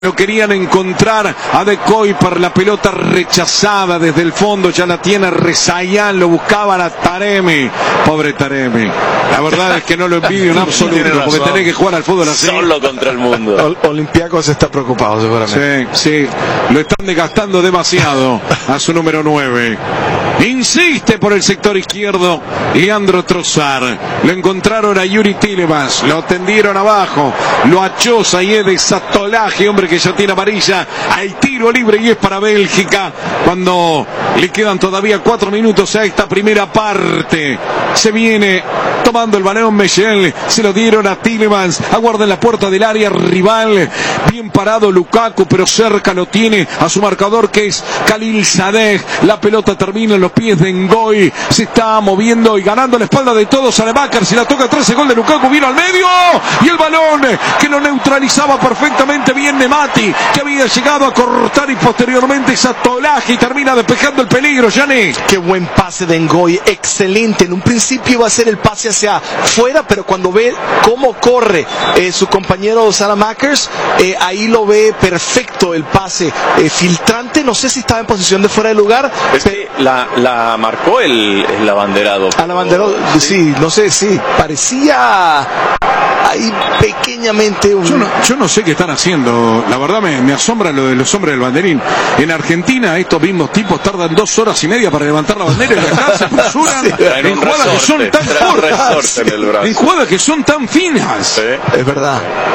Lo querían encontrar a De Kuiper, la pelota rechazada desde el fondo, ya la tiene Rezaian, lo buscaban a Taremi, pobre Taremi. La verdad es que no lo envidio en absoluto, porque tenés que jugar al fútbol así. Solo contra el mundo. Olympiacos está preocupado seguramente. Sí, lo están desgastando demasiado a su número 9. Insiste por el sector izquierdo Leandro Trossard. Lo encontraron a Yuri Tielemans, lo tendieron abajo, lo achoza y es de Satolaje, hombre que ya tiene amarilla. Hay tiro libre y es para Bélgica cuando le quedan todavía 4 minutos a esta primera parte. Se viene tomando el balón Michel, se lo dieron a Tielemans, aguarda en la puerta del área rival, bien parado Lukaku, pero cerca lo tiene a su marcador que es Khalil Sadeh. La pelota termina en los pies de Ngoy, se está moviendo y ganando la espalda de todos. Saelemaekers, si la toca atrás, el gol de Lukaku, vino al medio y el balón que lo neutralizaba perfectamente bien Nemati, que había llegado a cortar y posteriormente Satolaje y termina despejando el peligro. Yannick, qué buen pase de Ngoy, excelente. En un principio iba a ser el pase hacia fuera, pero cuando ve cómo corre su compañero Saelemaekers, ahí lo ve perfecto el pase, filtrante. No sé si estaba en posición de fuera de lugar. Es que la marcó el abanderado. Al abanderado, sí, no sé, sí, parecía ahí pequeñamente. Yo no sé qué están haciendo. La verdad me asombra lo de los hombres del banderín. En Argentina estos mismos tipos tardan 2 horas y media para levantar la bandera y acá se apresuran en jugadas que son tan cortas, en jugadas que son tan finas. Sí. Es verdad.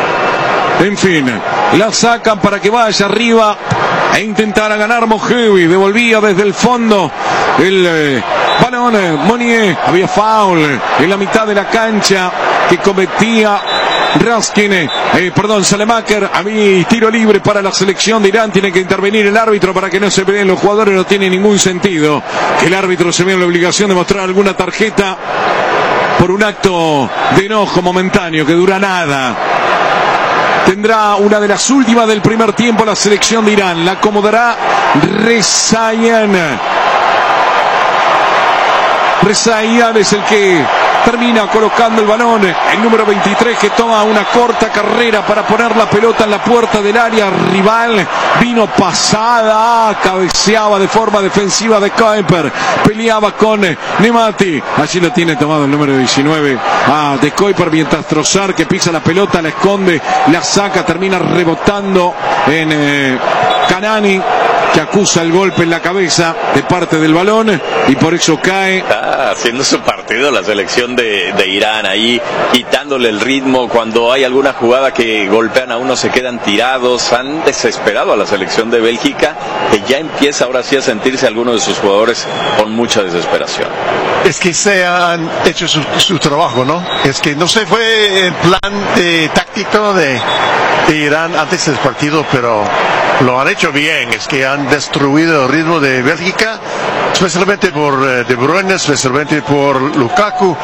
En fin, la sacan para que vaya arriba e intentara ganar Mojevi. Devolvía desde el fondo el balón. Monier, había foul en la mitad de la cancha que cometía Raskin, Saelemaekers. A mí tiro libre para la selección de Irán. Tiene que intervenir el árbitro para que no se peleen los jugadores. No tiene ningún sentido que el árbitro se vea en la obligación de mostrar alguna tarjeta por un acto de enojo momentáneo que dura nada. Tendrá una de las últimas del primer tiempo la selección de Irán. La acomodará Rezaian. Rezaian es el que termina colocando el balón, el número 23, que toma una corta carrera para poner la pelota en la puerta del área rival. Vino pasada, cabeceaba de forma defensiva De Kuiper, peleaba con Nemati. Allí lo tiene tomado el número 19 a De Kuiper, mientras Trossard, que pisa la pelota, la esconde, la saca, termina rebotando en Kanani, que acusa el golpe en la cabeza de parte del balón y por eso cae. Está haciendo su partido la selección de Irán ahí, quitándole el ritmo. Cuando hay alguna jugada que golpean a uno, se quedan tirados. Han desesperado a la selección de Bélgica, que ya empieza ahora sí a sentirse algunos de sus jugadores con mucha desesperación. Es que se han hecho su trabajo, ¿no? Es que no se fue el plan táctico de Irán antes del partido, pero lo han hecho bien. Es que han destruido el ritmo de Bélgica, especialmente por De Bruyne, especialmente por Lukaku,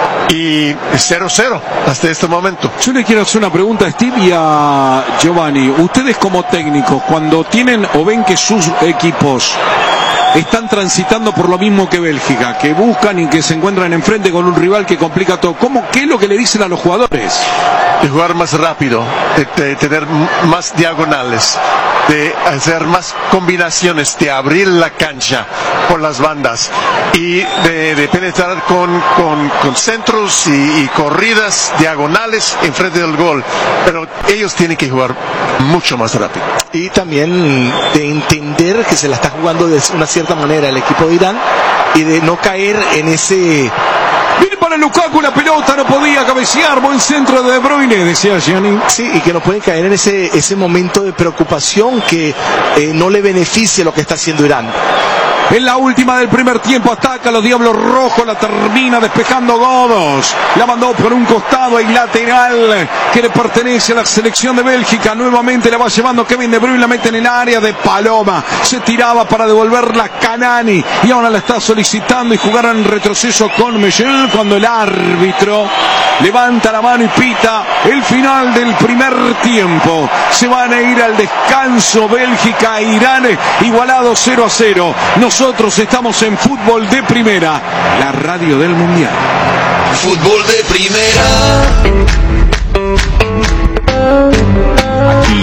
y 0-0 hasta este momento. Yo le quiero hacer una pregunta a Steve y a Giovanni. Ustedes como técnicos, cuando tienen o ven que sus equipos están transitando por lo mismo que Bélgica, que buscan y que se encuentran enfrente con un rival que complica todo, ¿qué es lo que le dicen a los jugadores? De jugar más rápido, de tener más diagonales, de hacer más combinaciones, de abrir la cancha por las bandas y de penetrar con centros y corridas diagonales enfrente del gol. Pero ellos tienen que jugar mucho más rápido. Y también de entender que se la está jugando de una cierta manera el equipo de Irán y de no caer en ese... Viene para Lukaku la pelota, no podía cabecear, buen centro de Bruyne, decía Gianni. Sí, y que no pueden caer en ese momento de preocupación que no le beneficia lo que está haciendo Irán. En la última del primer tiempo ataca a los Diablos Rojos, la termina despejando Godos. La mandó por un costado y lateral que le pertenece a la selección de Bélgica. Nuevamente la va llevando Kevin De Bruyne, la mete en el área de Paloma. Se tiraba para devolverla Kanani y ahora la está solicitando y jugar en retroceso con Michel cuando el árbitro levanta la mano y pita el final del primer tiempo. Se van a ir al descanso Bélgica e Irán, igualado 0-0. Nosotros estamos en Fútbol de Primera, la radio del Mundial. Fútbol de Primera. Aquí en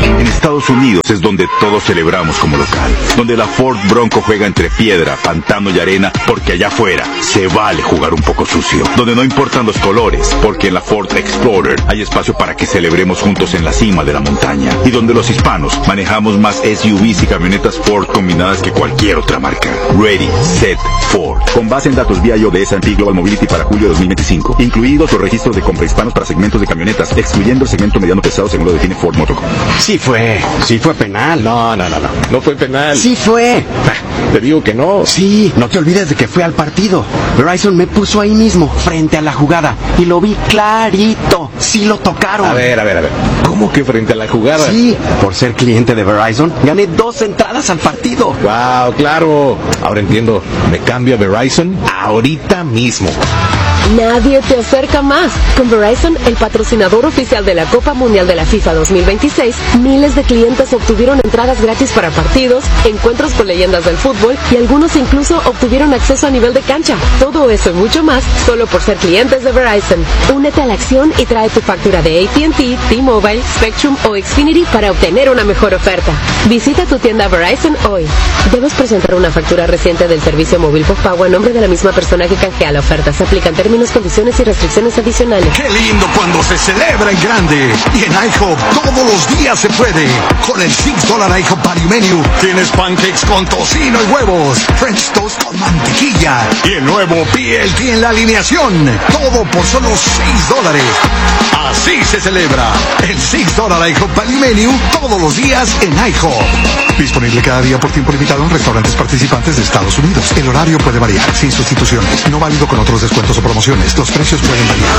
Estados Unidos es donde todos celebramos como local, donde la Ford Bronco juega entre piedra, pantano y arena, porque allá afuera se vale jugar un poco sucio, donde no importan los colores, porque en la Ford Explorer hay espacio para que celebremos juntos en la cima de la montaña, y donde los hispanos manejamos más SUVs y camionetas Ford combinadas que cualquier otra marca. Ready, Set, Ford. Con base en datos vía iOS S&P Global Mobility para julio de 2025, incluidos los registros de compra hispanos para segmentos de camionetas, excluyendo el segmento mediano pesado según lo define Ford Motor Company. Sí fue penal. No fue penal. Sí fue. Te digo que no. Sí, no te olvides de que fue al partido. Verizon me puso ahí mismo, frente a la jugada, y lo vi clarito. Sí lo tocaron. A ver. ¿Cómo que frente a la jugada? Sí, por ser cliente de Verizon, gané 2 entradas al partido. Wow, claro. Ahora entiendo. Me cambio a Verizon ahorita mismo. Nadie te acerca más. Con Verizon, el patrocinador oficial de la Copa Mundial de la FIFA 2026, miles de clientes obtuvieron entradas gratis para partidos, encuentros con leyendas del fútbol y algunos incluso obtuvieron acceso a nivel de cancha. Todo eso y mucho más solo por ser clientes de Verizon. Únete a la acción y trae tu factura de AT&T, T-Mobile, Spectrum o Xfinity para obtener una mejor oferta. Visita tu tienda Verizon hoy. Debes presentar una factura reciente del servicio móvil postpago a nombre de la misma persona que canjea la oferta. Se aplican términos, condiciones y restricciones adicionales. Qué lindo cuando se celebra en grande. Y en IHOP todos los días se puede. Con el $6 IHOP Value Menu tienes pancakes con tocino y huevos, French toast con mantequilla y el nuevo BLT en la alineación. Todo por solo $6. Así se celebra el $6 IHOP Value Menu todos los días en IHOP. Disponible cada día por tiempo limitado en restaurantes participantes de Estados Unidos. El horario puede variar, sin sustituciones. No válido con otros descuentos o promociones. Los precios pueden variar.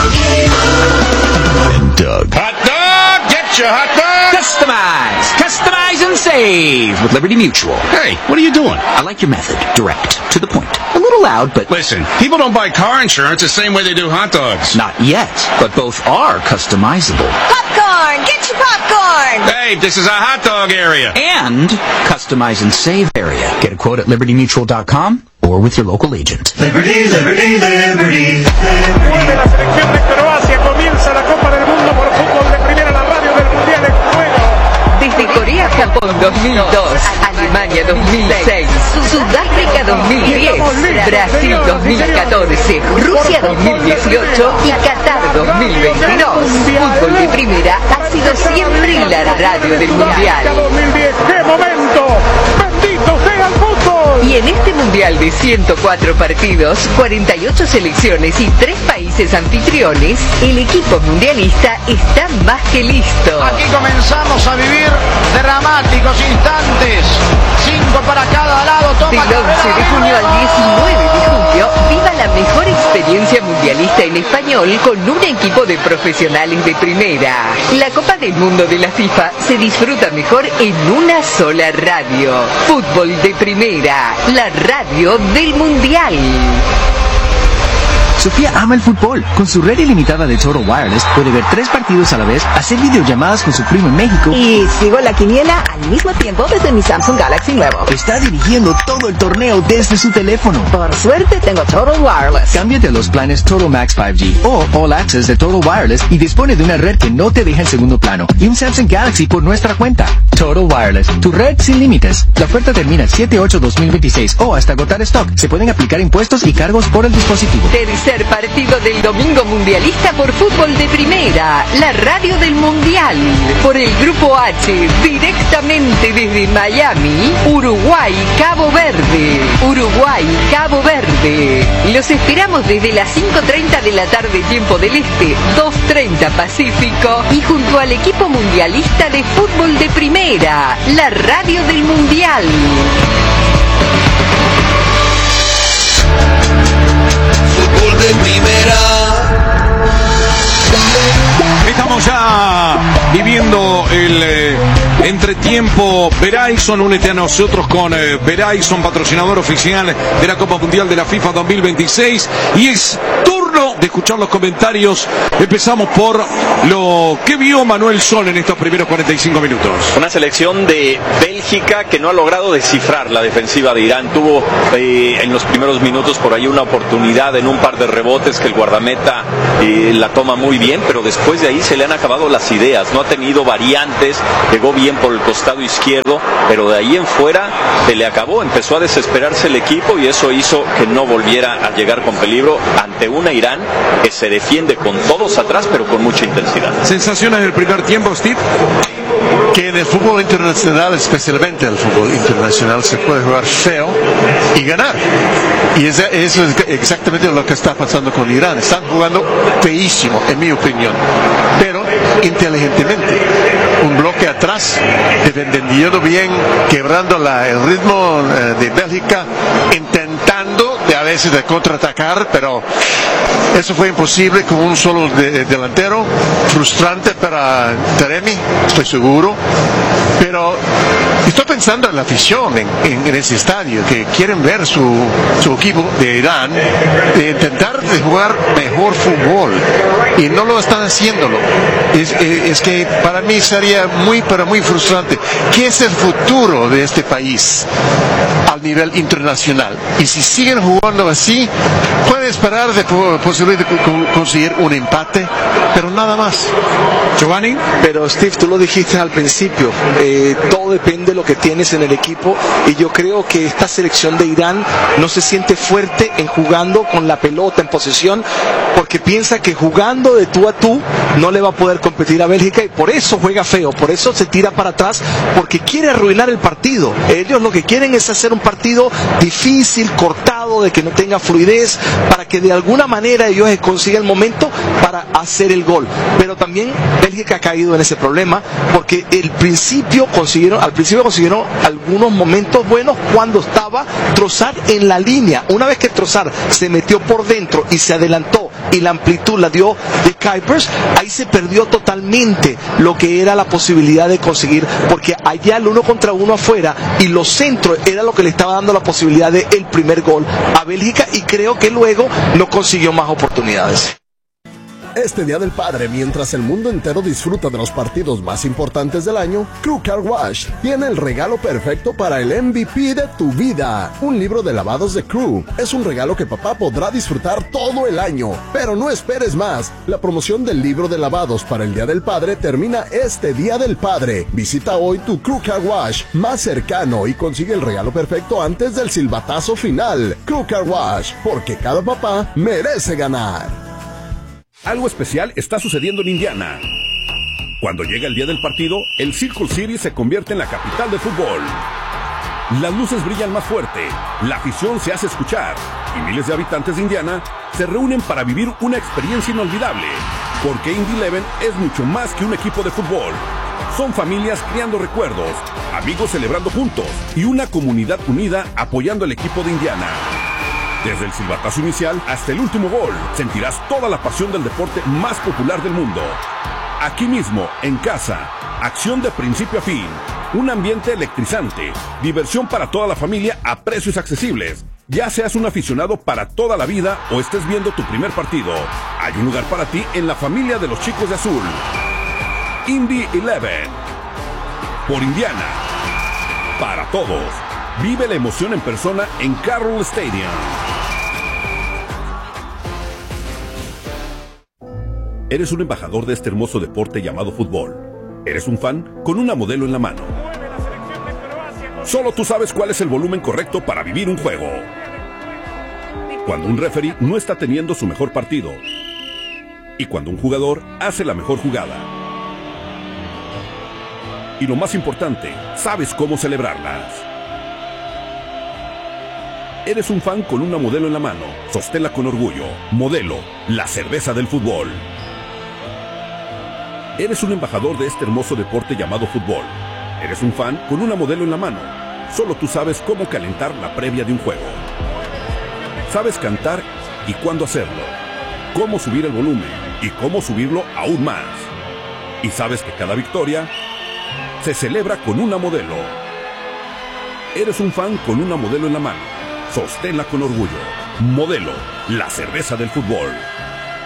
Hot dog! Get your hot dog! Customize and save with Liberty Mutual. Hey, what are you doing? I like your method. Direct. To the point. A little loud, but... Listen, people don't buy car insurance the same way they do hot dogs. Not yet, but both are customizable. Popcorn! Get your popcorn! Hey, this is a hot dog area. And customize and save area. Get a quote at libertymutual.com or with your local agent. Liberty, Liberty, Liberty. Vuelve la selección de Croacia, comienza la Copa del Mundo por fútbol de primera, la radio del Mundial en juego. Desde Corea, Japón 2002, Alemania 2006, Sudáfrica 2010, Brasil 2014, Rusia 2018 y Qatar 2022. Fútbol de primera ha sido siempre la radio del Mundial. 2010, ¡qué momento! ¡Bendito sea el fútbol! Y en este Mundial de 104 partidos, 48 selecciones y 3 países anfitriones, el equipo mundialista está más que listo. Aquí comenzamos a vivir dramáticos instantes. 5 para cada lado. Del 11 de junio al 19 de julio, viva la mejor experiencia mundialista en español con un equipo de profesionales de primera. La Copa del Mundo de la FIFA se disfruta mejor en una sola radio. Fútbol de primera, la radio del Mundial. Sofía ama el fútbol. Con su red ilimitada de Total Wireless puede ver 3 partidos a la vez, hacer videollamadas con su primo en México. Y sigo la quiniela al mismo tiempo desde mi Samsung Galaxy nuevo. Está dirigiendo todo el torneo desde su teléfono. Por suerte tengo Total Wireless. Cámbiate a los planes Total Max 5G o All Access de Total Wireless y dispone de una red que no te deja en segundo plano y un Samsung Galaxy por nuestra cuenta. Total Wireless, tu red sin límites. La oferta termina el 7/8/2026 o hasta agotar stock. Se pueden aplicar impuestos y cargos por el dispositivo. Tercer partido del domingo mundialista por fútbol de primera, la radio del Mundial, por el Grupo H, directamente desde Miami, Uruguay, Cabo Verde. Uruguay, Cabo Verde. Los esperamos desde las 5:30 de la tarde, tiempo del Este, 2:30 Pacífico, y junto al equipo mundialista de fútbol de primera, la radio del Mundial. Fútbol de primera. Estamos ya viviendo el entretiempo Verizon. Únete a nosotros con Verizon, patrocinador oficial de la Copa Mundial de la FIFA 2026. Y es turno de escuchar los comentarios. Empezamos por lo que vio Manuel Sol en estos primeros 45 minutos. Una selección de Bélgica que no ha logrado descifrar la defensiva de Irán. Tuvo en los primeros minutos por ahí una oportunidad en un par de rebotes que el guardameta la toma muy bien, pero después de ahí se le han acabado las ideas. No ha tenido variantes, llegó bien por el costado izquierdo, pero de ahí en fuera se le acabó. Empezó a desesperarse el equipo y eso hizo que no volviera a llegar con peligro ante una Irán que se defiende con todos atrás, pero con mucha intensidad. ¿Sensaciones del primer tiempo, Steve? Que en el fútbol internacional, especialmente en el fútbol internacional, se puede jugar feo y ganar. Y eso es exactamente lo que está pasando con Irán. Están jugando feísimo, en mi opinión, pero inteligentemente. Un bloque atrás, defendiendo bien, quebrando el ritmo de Bélgica, intentando a veces de contraatacar, pero eso fue imposible con un solo delantero. Frustrante para Taremi, estoy seguro, pero estoy pensando en la afición en ese estadio, que quieren ver su equipo de Irán de intentar de jugar mejor fútbol y no lo están haciéndolo. Es que para mí sería muy frustrante. ¿Qué es el futuro de este país al nivel internacional? Y si siguen jugando así, puede esperar de posibilidad de conseguir un empate, pero nada más. Giovanni. Pero Steve, tú lo dijiste al principio, todo depende de lo que tienes en el equipo, y yo creo que esta selección de Irán no se siente fuerte en jugando con la pelota en posesión, porque piensa que jugando de tú a tú no le va a poder competir a Bélgica, y por eso juega feo, por eso se tira para atrás, porque quiere arruinar el partido. Ellos lo que quieren es hacer un partido difícil, cortado, de que no tenga fluidez, para que de alguna manera ellos consigan el momento para hacer el gol. Pero también Bélgica ha caído en ese problema, porque al principio consiguieron algunos momentos buenos cuando estaba Trossard en la línea. Una vez que Trossard se metió por dentro y se adelantó y la amplitud la dio de Kuipers, ahí se perdió totalmente lo que era la posibilidad de conseguir, porque allá el 1 contra 1 afuera y los centros era lo que le estaba dando la posibilidad de el primer gol a Bélgica, y creo que luego no consiguió más oportunidades. Este Día del Padre, mientras el mundo entero disfruta de los partidos más importantes del año, Crew Car Wash tiene el regalo perfecto para el MVP de tu vida. Un libro de lavados de Crew. Es un regalo que papá podrá disfrutar todo el año. Pero no esperes más. La promoción del libro de lavados para el Día del Padre termina este Día del Padre. Visita hoy tu Crew Car Wash más cercano y consigue el regalo perfecto antes del silbatazo final. Crew Car Wash, porque cada papá merece ganar. Algo especial está sucediendo en Indiana. Cuando llega el día del partido, el Circle City se convierte en la capital del fútbol. Las luces brillan más fuerte, la afición se hace escuchar y miles de habitantes de Indiana se reúnen para vivir una experiencia inolvidable. Porque Indy 11 es mucho más que un equipo de fútbol. Son familias creando recuerdos, amigos celebrando juntos y una comunidad unida apoyando al equipo de Indiana. Desde el silbatazo inicial hasta el último gol, sentirás toda la pasión del deporte más popular del mundo. Aquí mismo, en casa, acción de principio a fin, un ambiente electrizante, diversión para toda la familia a precios accesibles. Ya seas un aficionado para toda la vida o estés viendo tu primer partido, hay un lugar para ti en la familia de los chicos de azul. Indy 11. Por Indiana. Para todos. Vive la emoción en persona en Carroll Stadium. Eres un embajador de este hermoso deporte llamado fútbol. Eres un fan con una modelo en la mano. Solo tú sabes cuál es el volumen correcto para vivir un juego. Cuando un referee no está teniendo su mejor partido. Y cuando un jugador hace la mejor jugada. Y lo más importante, sabes cómo celebrarlas. Eres un fan con una modelo en la mano. Sosténla con orgullo. Modelo, la cerveza del fútbol. Eres un embajador de este hermoso deporte llamado fútbol. Eres un fan con una modelo en la mano. Solo tú sabes cómo calentar la previa de un juego. Sabes cantar y cuándo hacerlo. Cómo subir el volumen y cómo subirlo aún más. Y sabes que cada victoria se celebra con una modelo. Eres un fan con una modelo en la mano. Sosténla con orgullo. Modelo, la cerveza del fútbol.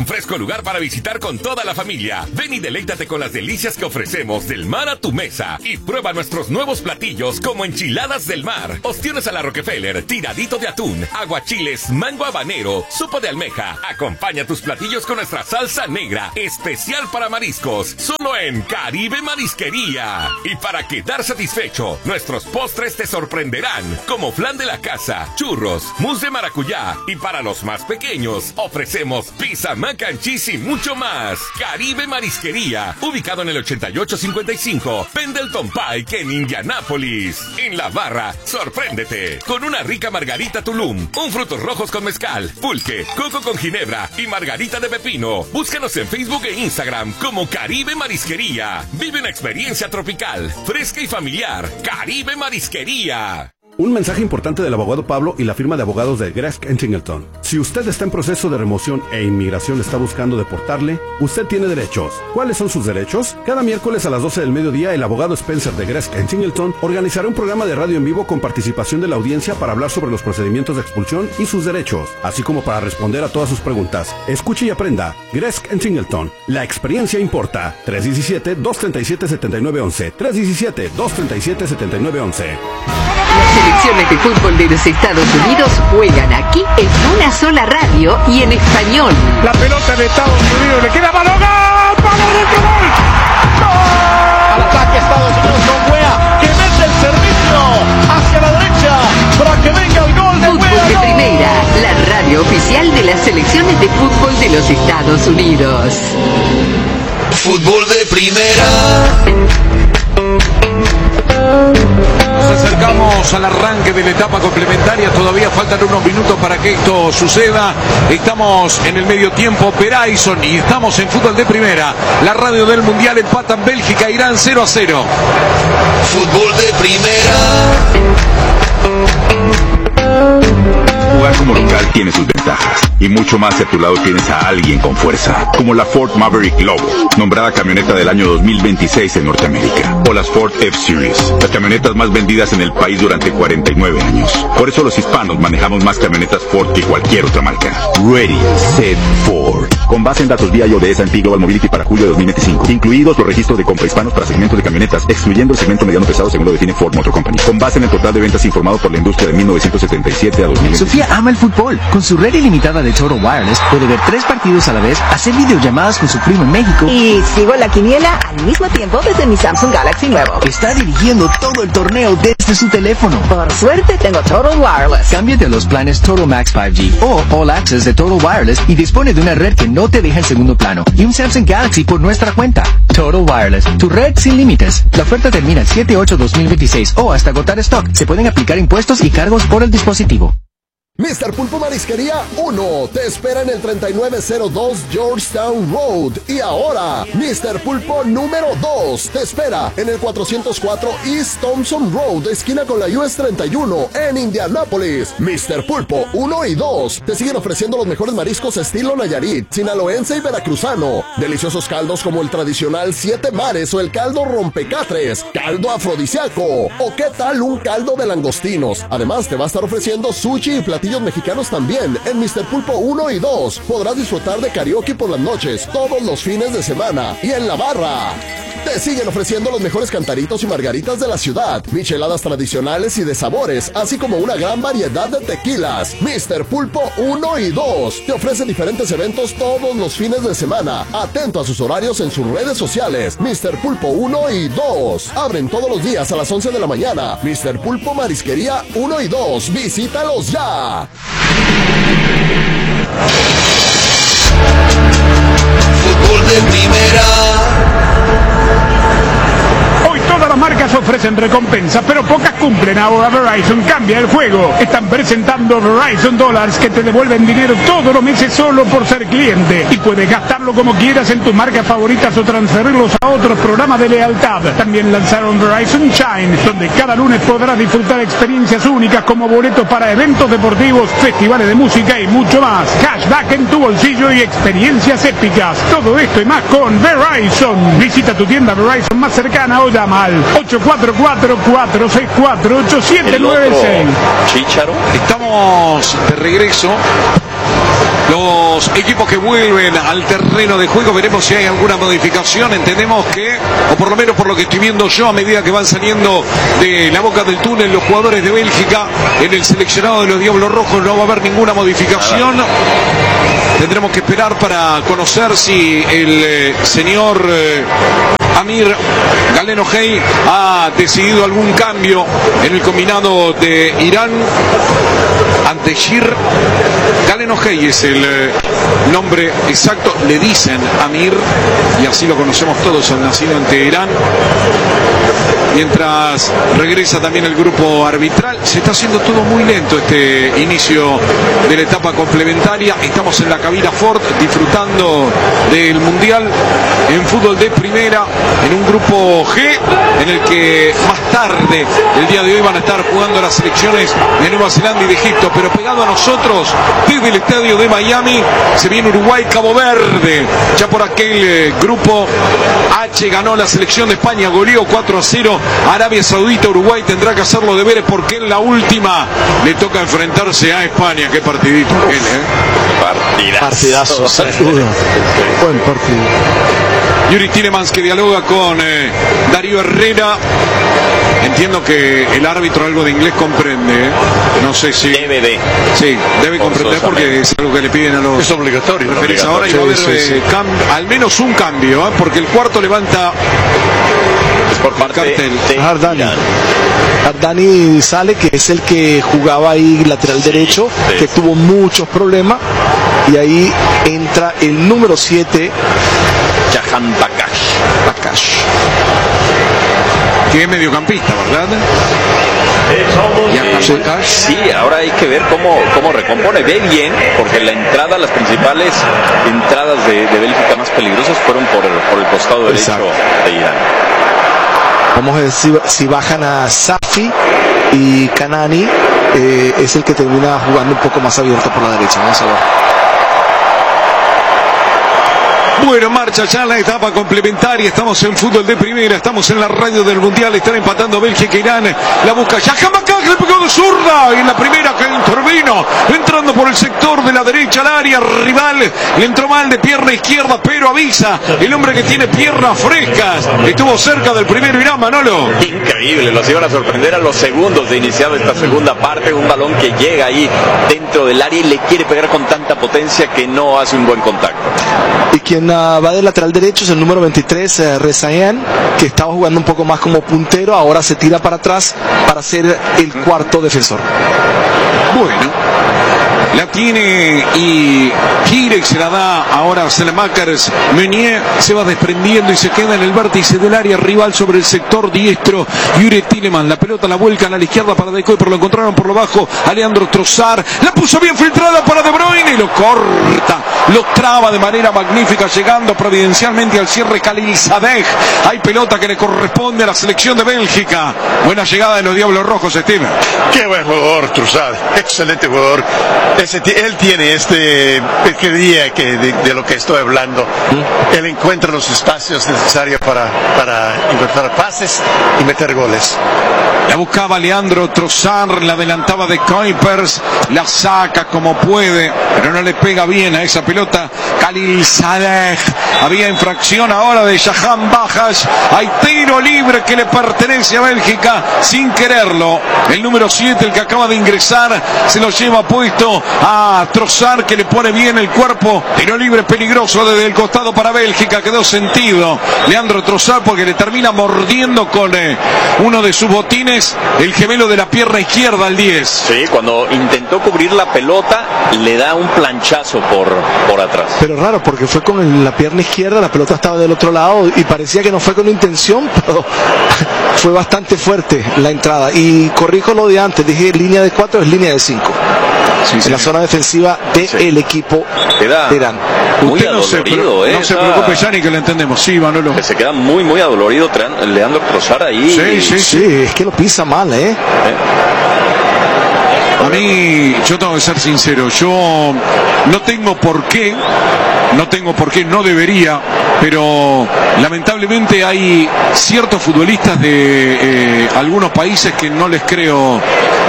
fresco lugar para visitar con toda la familia. Ven y deleítate con las delicias que ofrecemos del mar a tu mesa. Y prueba nuestros nuevos platillos como enchiladas del mar, ostiones a la Rockefeller, tiradito de atún, aguachiles, mango habanero, sopa de almeja. Acompaña tus platillos con nuestra salsa negra, especial para mariscos, solo en Caribe Marisquería. Y para quedar satisfecho, nuestros postres te sorprenderán, como flan de la casa, churros, mousse de maracuyá. Y para los más pequeños, ofrecemos pizza, mac and cheese y mucho más. Caribe Marisquería, ubicado en el 8855 Pendleton Pike en Indianápolis. En la barra, sorpréndete con una rica margarita Tulum, un frutos rojos con mezcal, pulque, coco con ginebra y margarita de pepino. Búscanos en Facebook e Instagram como Caribe Marisquería. Vive una experiencia tropical, fresca y familiar. Caribe Marisquería. Un mensaje importante del abogado Pablo y la firma de abogados de Gresk & Singleton. Si usted está en proceso de remoción e inmigración está buscando deportarle, usted tiene derechos. ¿Cuáles son sus derechos? Cada miércoles a las 12 del mediodía, el abogado Spencer de Gresk & Singleton organizará un programa de radio en vivo con participación de la audiencia para hablar sobre los procedimientos de expulsión y sus derechos, así como para responder a todas sus preguntas. Escuche y aprenda. Gresk & Singleton. La experiencia importa. 317-237-7911. 317-237-7911. Las selecciones de fútbol de los Estados Unidos juegan aquí en una sola radio y en español. La pelota de Estados Unidos le queda balón. ¡Palo dentro, gol! ¡Gol! Al ataque Estados Unidos con Wea, que mete el servicio hacia la derecha para que venga el gol de Fútbol Wea. de Primera, la radio oficial de las selecciones de fútbol de los Estados Unidos. Fútbol de Primera. Nos acercamos al arranque de la etapa complementaria. Todavía faltan unos minutos para que esto suceda. Estamos en el medio tiempo, Verizon, y estamos en Fútbol de Primera. La radio del Mundial. Empatan Bélgica, Irán 0-0. Fútbol de Primera. Jugar como local tiene sus ventajas, y mucho más si a tu lado tienes a alguien con fuerza, como la Ford Maverick Lobo, nombrada camioneta del año 2026 en Norteamérica, o las Ford F-Series, las camionetas más vendidas en el país durante 49 años. Por eso los hispanos manejamos más camionetas Ford que cualquier otra marca. Ready, Set, Ford. Con base en datos vía de S&P Global Mobility para julio de 2025, incluidos los registros de compra hispanos para segmentos de camionetas, excluyendo el segmento mediano pesado según lo define Ford Motor Company. Con base en el total de ventas informado por la industria de 1977 a 2020. Sofía ama el fútbol. Con su red ilimitada de Total Wireless puede ver 3 partidos a la vez, hacer videollamadas con su primo en México. Y sigo la quiniela al mismo tiempo desde mi Samsung Galaxy nuevo. Está dirigiendo todo el torneo desde su teléfono. Por suerte tengo Total Wireless. Cámbiate a los planes Total Max 5G o All Access de Total Wireless y dispone de una red que no te deja en segundo plano y un Samsung Galaxy por nuestra cuenta. Total Wireless, tu red sin límites. La oferta termina el 7/8/2026 o hasta agotar stock. Se pueden aplicar impuestos y cargos por el dispositivo. Mr. Pulpo Marisquería 1 te espera en el 3902 Georgetown Road. Y ahora, Mr. Pulpo número 2 te espera en el 404 East Thompson Road, esquina con la US 31 en Indianápolis. Mr. Pulpo 1 y 2 te siguen ofreciendo los mejores mariscos estilo Nayarit, sinaloense y veracruzano. Deliciosos caldos como el tradicional 7 mares o el caldo rompecatres, caldo afrodisíaco o qué tal un caldo de langostinos. Además te va a estar ofreciendo sushi y platillos mexicanos también en Mr. Pulpo 1 y 2. Podrás disfrutar de karaoke por las noches, todos los fines de semana. Y en la barra te siguen ofreciendo los mejores cantaritos y margaritas de la ciudad, micheladas tradicionales y de sabores, así como una gran variedad de tequilas. Mr. Pulpo 1 y 2 te ofrece diferentes eventos todos los fines de semana. Atento a sus horarios en sus redes sociales. Mr. Pulpo 1 y 2 abren todos los días a las 11 de la mañana. Mr. Pulpo Marisquería 1 y 2. Visítalos ya. Fútbol de Primera. Hoy todas las marcas ofrecen recompensas, pero pocas cumplen. Ahora Verizon cambia el juego. Están presentando Verizon Dollars que te devuelven dinero todos los meses solo por ser cliente. Y puedes gastarlo como quieras en tus marcas favoritas o transferirlos a otros programas de lealtad. También lanzaron Verizon Shine, donde cada lunes podrás disfrutar experiencias únicas como boletos para eventos deportivos, festivales de música y mucho más. Cashback en tu bolsillo y experiencias épicas. Todo esto y más con Verizon. Visita tu tienda Verizon más cercana o llama al 844-464-8796. 844-464-8796. Chícharo. Estamos de regreso. los equipos que vuelven al terreno de juego. Veremos si hay alguna modificación. Entendemos que, o por lo menos por lo que estoy viendo yo, a medida que van saliendo de la boca del túnel los jugadores de Bélgica, en el seleccionado de los Diablos Rojos no va a haber ninguna modificación. Tendremos que esperar para conocer si el señor Amir Galeno-Hey ha decidido algún cambio en el combinado de Irán. Anteshir Galeno-Hey es el nombre exacto, le dicen Amir, y así lo conocemos todos, al nacido en Teherán. Mientras regresa también el grupo arbitral, se está haciendo todo muy lento este inicio de la etapa complementaria. Estamos en la cabina Ford disfrutando del Mundial en fútbol de primera, en un grupo G, en el que más tarde, el día de hoy, van a estar jugando las selecciones de Nueva Zelanda y de Egipto. Pero pegado a nosotros, desde el estadio de Miami, se viene Uruguay-Cabo Verde. Ya por aquel grupo H ganó la selección de España, goleó 4-0 Arabia Saudita. Uruguay tendrá que hacer los deberes porque en la última le toca enfrentarse a España. Qué partidito aquel, Partidazo. Buen partido. Yuri Tielemans, que dialoga con Darío Herrera. Entiendo que el árbitro algo de inglés comprende, No sé si... Sí, debe comprender porque es algo que le piden a los... Es obligatorio. Ahora y va a haber al menos un cambio, porque el cuarto levanta... Es por parte de Ardani sale, que es el que jugaba ahí lateral derecho, que tuvo muchos problemas, y ahí entra el número 7, Jahan Bakash. Que es mediocampista, ¿verdad? Sí, ahora hay que ver cómo recompone. Ve bien, porque la entrada, las principales entradas de Bélgica más peligrosas fueron por el costado derecho de Irán. Vamos a ver si bajan a Safi y Kanani, es el que termina jugando un poco más abierto por la derecha. Vamos a ver. Bueno, marcha ya la etapa complementaria. Estamos en fútbol de primera, estamos en la radio del Mundial. Están empatando Bélgica e Irán. La busca Jahan Bakash, le pegó de zurda. Y en la primera que intervino, entrando por el sector de la derecha al área rival. Le entró mal de pierna izquierda, pero avisa el hombre que tiene piernas frescas. Estuvo cerca del primero Irán, Manolo. Increíble, los iban a sorprender a los segundos de iniciar esta segunda parte. Un balón que llega ahí dentro del área y le quiere pegar con tanta potencia que no hace un buen contacto. Y quien va del lateral derecho es el número 23, Rezayan, que estaba jugando un poco más como puntero, ahora se tira para atrás para ser el cuarto defensor. Bueno, la tiene y Kirek se la da ahora a Selemakers. Meunier se va desprendiendo y se queda en el vértice del área rival sobre el sector diestro. Yuri Tielemans, la pelota la vuelcan a la izquierda para Decoy, pero lo encontraron por lo bajo a Leandro Trossard. La puso bien filtrada para De Bruyne y lo corta, lo traba de manera magnífica, llegando providencialmente al cierre Khalil Sadeh. Hay pelota que le corresponde a la selección de Bélgica. Buena llegada de los Diablos Rojos, Steven. Qué buen jugador, Trossard, excelente jugador. Él tiene pequería de lo que estoy hablando. Él encuentra los espacios necesarios para invertir pases y meter goles. La buscaba Leandro Trossard, la adelantaba de Kuipers, la saca como puede, pero no le pega bien a esa pelota Khalil Sadeh. Había infracción ahora de Jahan Bakash. Hay tiro libre que le pertenece a Bélgica sin quererlo. El número 7, el que acaba de ingresar, se lo lleva puesto a Trossard, que le pone bien el cuerpo. Tiro libre peligroso desde el costado para Bélgica. Quedó sentido Leandro Trossard porque le termina mordiendo con uno de sus botines el gemelo de la pierna izquierda al 10. Sí, cuando intentó cubrir la pelota le da un planchazo por atrás. Pero raro, porque fue con la pierna izquierda, la pelota estaba del otro lado y parecía que no fue con intención, pero fue bastante fuerte la entrada. Y corrijo lo de antes, dije línea de 4, es línea de 5. Sí, en la zona defensiva del equipo de Irán. Muy adolorido, no se preocupe, Yanni, que lo entendemos. Sí, Manolo. Se queda muy, muy adolorido Leandro Trossard ahí. Sí, es que lo pisa mal, A mí, yo tengo que ser sincero, yo no tengo por qué, no debería, pero lamentablemente hay ciertos futbolistas de algunos países que no les creo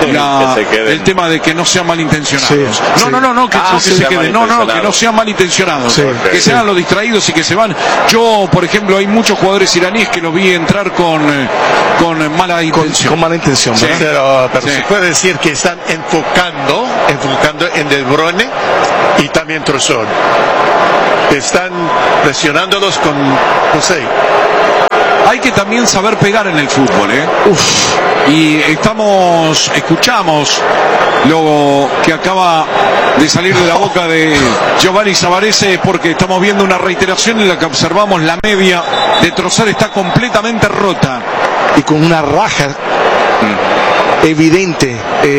el tema de que no sean malintencionados. Que no sean malintencionados, que sean los distraídos y que se van. Yo, por ejemplo, hay muchos jugadores iraníes que los vi entrar con mala intención. Con mala intención, sí. Pero se puede decir que están enfocando en De Bruyne y también Trossard. Están presionándolos con José. Hay que también saber pegar en el fútbol, Y escuchamos lo que acaba de salir de la boca de Giovanni Savarese, porque estamos viendo una reiteración en la que observamos la media de Trossard está completamente rota. Y con una raja evidente,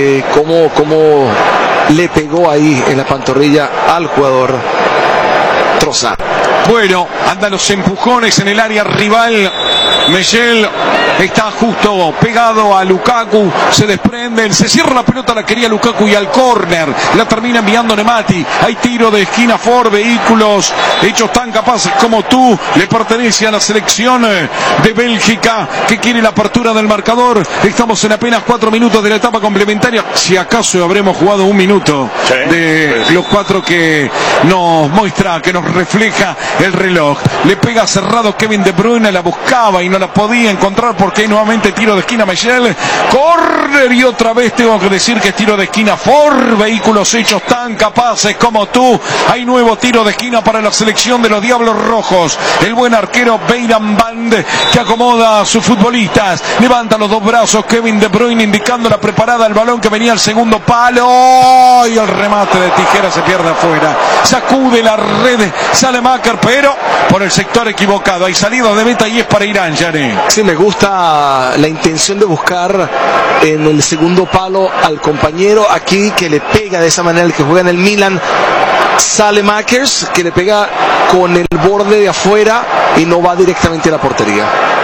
como le pegó ahí en la pantorrilla al jugador Trossard. Bueno, andan los empujones en el área rival. Mejel está justo pegado a Lukaku, se desprenden, se cierra la pelota, la quería Lukaku y al córner la termina enviando Nemati. Hay tiro de esquina Ford, vehículos hechos tan capaces como tú, le pertenece a la selección de Bélgica que quiere la apertura del marcador. Estamos en apenas 4 minutos de la etapa complementaria, si acaso habremos jugado 1 minuto de los 4 que nos muestra, que nos refleja el reloj. Le pega cerrado Kevin De Bruyne, la buscaba y no la podía encontrar porque hay nuevamente tiro de esquina Mejel, córner y otra vez tengo que decir que es tiro de esquina Ford, vehículos hechos tan capaces como tú. Hay nuevo tiro de esquina para la selección de los Diablos Rojos. El buen arquero Beiran Band que acomoda a sus futbolistas, levanta los 2 brazos Kevin De Bruyne indicando la preparada al balón que venía al segundo palo y el remate de tijera se pierde afuera, sacude la red Salemaker, pero por el sector equivocado. Hay salida de meta y es para Irán, Yane. Sí, me gusta la intención de buscar en el segundo palo al compañero aquí que le pega de esa manera, el que juega en el Milan, Salemakers, que le pega con el borde de afuera y no va directamente a la portería.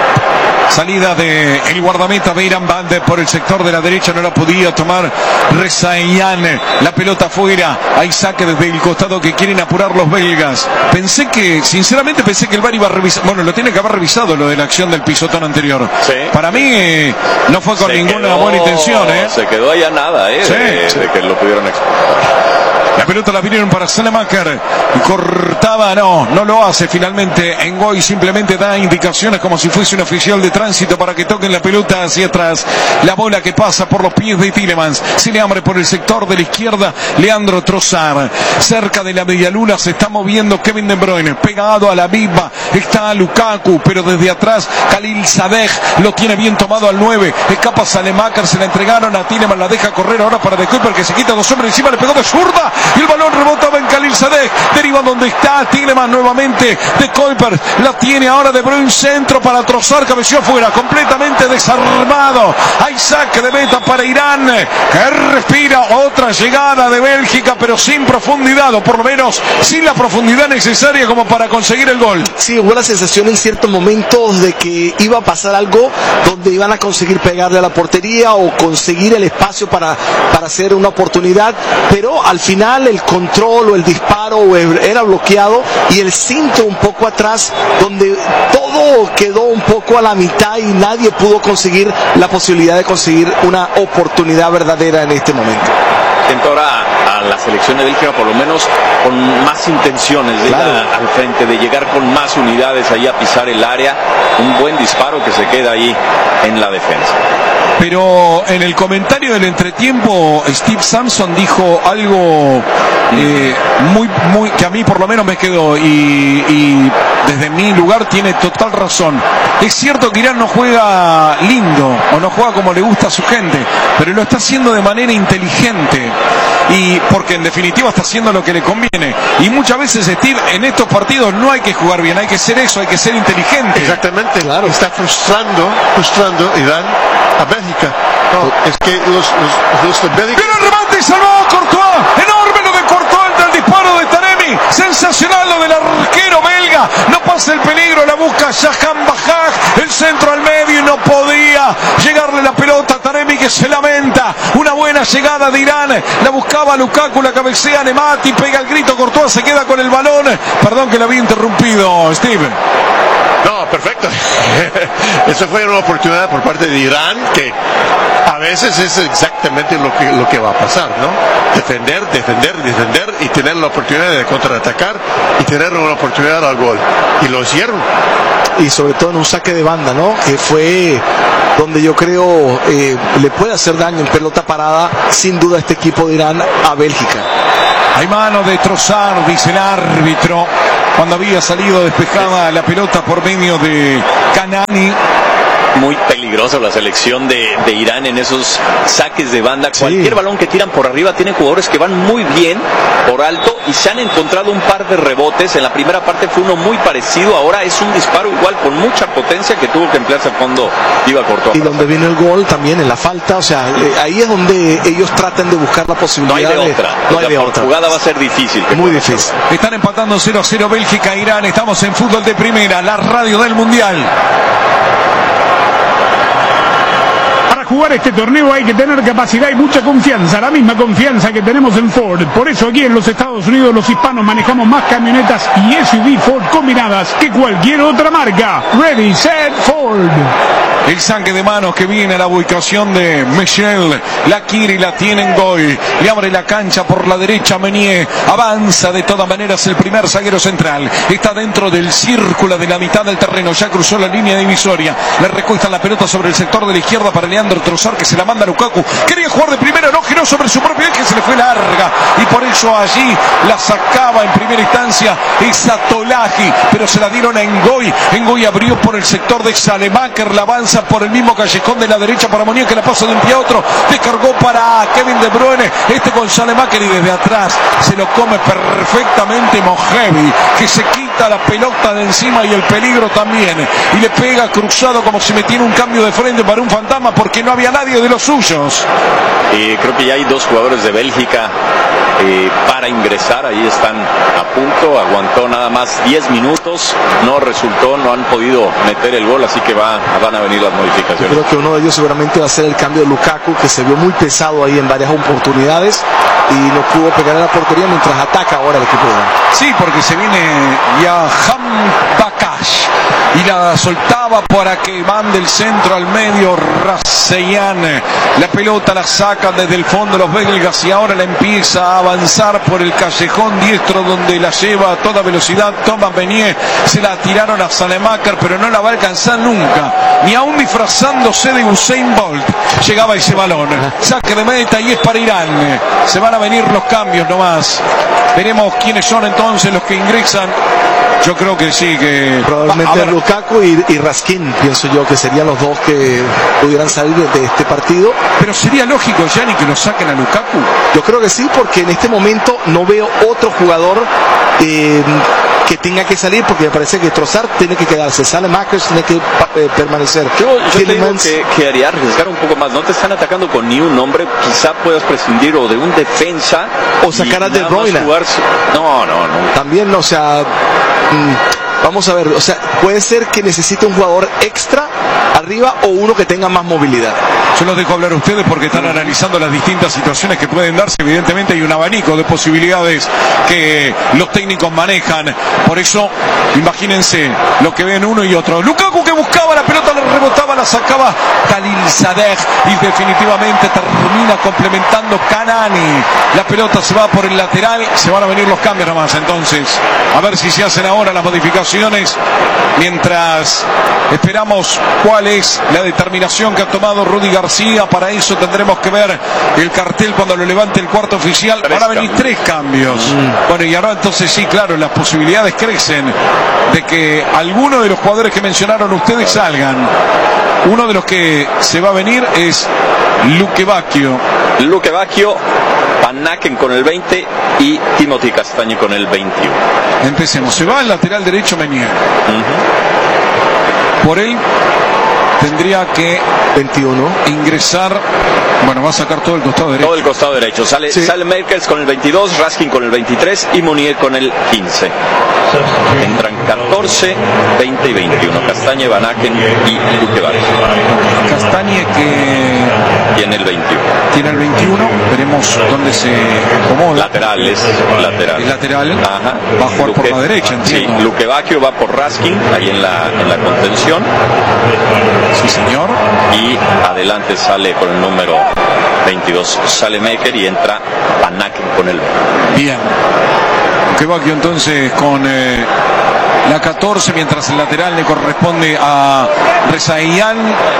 Salida de el guardameta Beiran Band por el sector de la derecha, no la podía tomar Rezaeian, la pelota afuera. Hay saque desde el costado que quieren apurar los belgas. Sinceramente pensé que el VAR iba a revisar, bueno, lo tiene que haber revisado lo de la acción del pisotón anterior. Sí. Para mí no fue con ninguna buena intención, Se quedó allá nada, de que lo pudieron explicar. La pelota la vinieron para Salemaker, cortaba, no lo hace finalmente. Ngoy simplemente da indicaciones como si fuese un oficial de tránsito para que toquen la pelota hacia atrás. La bola que pasa por los pies de Tielemans, se le abre por el sector de la izquierda Leandro Trossard. Cerca de la medialuna se está moviendo Kevin De Bruyne, pegado a la misma está Lukaku, pero desde atrás Khalil Sadeh lo tiene bien tomado al 9, escapa Salemaker, se la entregaron a Tielemans, la deja correr ahora para De Cooper que se quita 2 hombres encima, le pegó de zurda y el balón rebotaba en Khalil Sadeh, deriva donde está Tielemans nuevamente, De Cooper la tiene ahora De Bruyne, centro para Trossard, cabeció afuera, completamente desarmado. Hay saque de meta para Irán, que respira otra llegada de Bélgica, pero sin profundidad, o por lo menos sin la profundidad necesaria como para conseguir el gol. Sí, hubo la sensación en ciertos momentos de que iba a pasar algo donde iban a conseguir pegarle a la portería o conseguir el espacio para hacer una oportunidad, pero al final el control o el disparo era bloqueado y el centro un poco atrás, donde todo quedó un poco a la mitad y nadie pudo conseguir la posibilidad de conseguir una oportunidad verdadera en este momento. Ahora a la selección de Bélgica por lo menos con más intenciones de ir al frente, de llegar con más unidades ahí a pisar el área, un buen disparo que se queda ahí en la defensa. Pero en el comentario del entretiempo Steve Sampson dijo algo muy que a mí por lo menos me quedó y desde mi lugar tiene total razón. Es cierto que Irán no juega lindo o no juega como le gusta a su gente, pero lo está haciendo de manera inteligente y porque en definitiva está haciendo lo que le conviene. Y muchas veces, Steve, en estos partidos no hay que jugar bien, hay que ser eso, hay que ser inteligente. Exactamente, claro. Está frustrando Irán a Bélgica. No, es que los de Bélgica... ¡Viene el remate y salvó Courtois! ¡Enorme lo de Courtois del disparo de Taremi! ¡Sensacional lo del arquero belga! No pasa el peligro, la busca Shahan Bajaj, el centro al medio y no podía llegarle la pelota a Taremi que que se lamenta. Una buena llegada de Irán. La buscaba Lukaku, la cabecea Nemati, pega el grito, Courtois se queda con el balón. Perdón que la había interrumpido, Steve. No, perfecto. Eso fue una oportunidad por parte de Irán que a veces es exactamente lo que va a pasar, ¿no? Defender y tener la oportunidad de contraatacar y tener una oportunidad al gol. Y lo hicieron. Y sobre todo en un saque de banda, ¿no? Que fue donde yo creo le puede hacer daño en pelota parada, sin duda, este equipo de Irán a Bélgica. Hay mano de Trossard, dice el árbitro, cuando había salido despejada la pelota por medio de Kanani. Muy peligroso la selección de Irán en esos saques de banda. Sí. Cualquier balón que tiran por arriba, tiene jugadores que van muy bien por alto y se han encontrado un par de rebotes. En la primera parte fue uno muy parecido, ahora es un disparo igual con mucha potencia que tuvo que emplearse a fondo Thibaut Courtois. Y donde viene el gol también en la falta, o sea, ahí es donde ellos tratan de buscar la posibilidad. No hay de otra. No hay de otra. La jugada va a ser difícil. Muy difícil. Están empatando 0-0 Bélgica e Irán. Estamos en Fútbol de Primera, la radio del Mundial. Jugar este torneo hay que tener capacidad y mucha confianza, la misma confianza que tenemos en Ford. Por eso aquí en los Estados Unidos los hispanos manejamos más camionetas y SUV Ford combinadas que cualquier otra marca. Ready, set, Ford. El saque de manos que viene a la ubicación de Michel. La Kiri la tiene en Goy. Le abre la cancha por la derecha Meunier. Avanza de todas maneras el primer zaguero central. Está dentro del círculo de la mitad del terreno. Ya cruzó la línea divisoria. Le recuesta la pelota sobre el sector de la izquierda para Leandro Trossard, que se la manda a Lukaku. Quería jugar de primera, no giró sobre su propio eje, se le fue larga. Y por eso allí la sacaba en primera instancia esa Tolaji. Pero se la dieron a Ngoy. Ngoy abrió por el sector de Salemaker. La avanza por el mismo callejón de la derecha para Meunier, que la pasa de un pie a otro. Descargó para Kevin De Bruyne. Este con Salemaker y desde atrás se lo come perfectamente Mojevi, que se quita la pelota de encima y el peligro también. Y le pega cruzado como si metiera un cambio de frente para un fantasma, porque no había nadie de los suyos. Creo que ya hay dos jugadores de Bélgica para ingresar. Ahí están a punto. Aguantó nada más 10 minutos. No resultó, no han podido meter el gol, así que van a venir las modificaciones. Yo creo que uno de ellos seguramente va a ser el cambio de Lukaku, que se vio muy pesado ahí en varias oportunidades y no pudo pegar a la portería mientras ataca ahora el equipo de Irán. Sí, porque se viene Yaham Bakash y la soltaba para que mande el centro al medio Raseyan. La pelota la saca desde el fondo los belgas y ahora la empieza a avanzar por el callejón diestro, donde la lleva a toda velocidad Thomas Meunier. Se la tiraron a Salemaker, pero no la va a alcanzar nunca, ni aún disfrazándose de Usain Bolt llegaba ese balón. Saque de meta y es para Irán. Se van a venir los cambios nomás. Veremos quiénes son entonces los que ingresan. Yo creo que sí, que probablemente Lukaku y Raskin, pienso yo que serían los dos que pudieran salir de este partido. Pero sería lógico, Gianni, que lo saquen a Lukaku. Yo creo que sí, porque en este momento no veo otro jugador que tenga que salir, porque me parece que Trossard tiene que quedarse, Salemaker tiene que permanecer. Yo tengo que haría arriesgar un poco más. No te están atacando con ni un hombre, quizá puedas prescindir o de un defensa o sacar a De Bruyne. No. También, o sea, vamos a ver, o sea, puede ser que necesite un jugador extra arriba o uno que tenga más movilidad. Yo los dejo hablar a ustedes porque están analizando las distintas situaciones que pueden darse. Evidentemente hay un abanico de posibilidades que los técnicos manejan. Por eso, imagínense lo que ven uno y otro. Lukaku, que buscaba la pelota, la rebotaba, la sacaba Khalil Sadegh y definitivamente termina complementando Kanani. La pelota se va por el lateral, se van a venir los cambios nomás. Entonces, a ver si se hacen ahora las modificaciones, mientras esperamos cuál es la determinación que ha tomado Rudy García. Para eso tendremos que ver el cartel cuando lo levante el cuarto oficial. Van a venir 3 cambios. Bueno, y ahora entonces sí, claro, las posibilidades crecen de que alguno de los jugadores que mencionaron ustedes salgan. Uno de los que se va a venir es Luque Bacchio, Panaken con el 20 y Timothy Castagne con el 21. Empecemos. Se va al lateral derecho Meunier. Por él tendría que 21 ingresar Bueno, va a sacar todo el costado derecho. Todo el costado derecho. Sale Merkels con el 22, Raskin con el 23 y Mounier con el 15. Entran 14, 20 y 21. Castañe, Van Aken y Luquevaque. Castañe que tiene el 21. Tiene el 21. Veremos dónde se acomoda. Lateral. El lateral. Ajá. Va a jugar por la derecha, entiendo. Sí, Luquevaque va por Raskin, ahí en la contención. Sí, señor. Y adelante sale con el número 22, sale Meker y entra Van Aken con el 20. Bien. Luquevaque entonces con la 14, mientras el lateral le corresponde a Rezaian.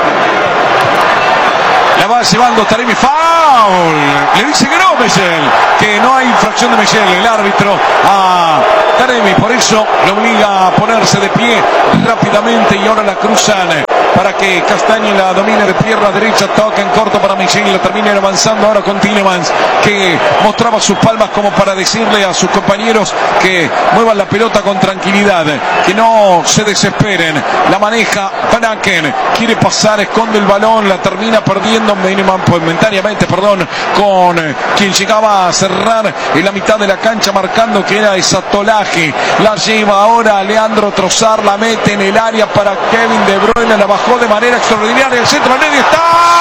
La va llevando Taremi, foul. Le dice que no, Michel, que no hay infracción de Michel, el árbitro a Taremi, por eso lo obliga a ponerse de pie rápidamente y ahora la cruzan para que Castañe la domine de pierna derecha, toca en corto para Michel y la termina avanzando ahora con Tielemans, que mostraba sus palmas como para decirle a sus compañeros que muevan la pelota con tranquilidad, que no se desesperen. La maneja Van Aken, quiere pasar, esconde el balón, la termina perdiendo momentáneamente, con quien llegaba a cerrar en la mitad de la cancha, marcando que era Esatolaje. La lleva ahora Leandro Trossard, la mete en el área para Kevin De Bruyne, la bajó de manera extraordinaria, el centro al medio está,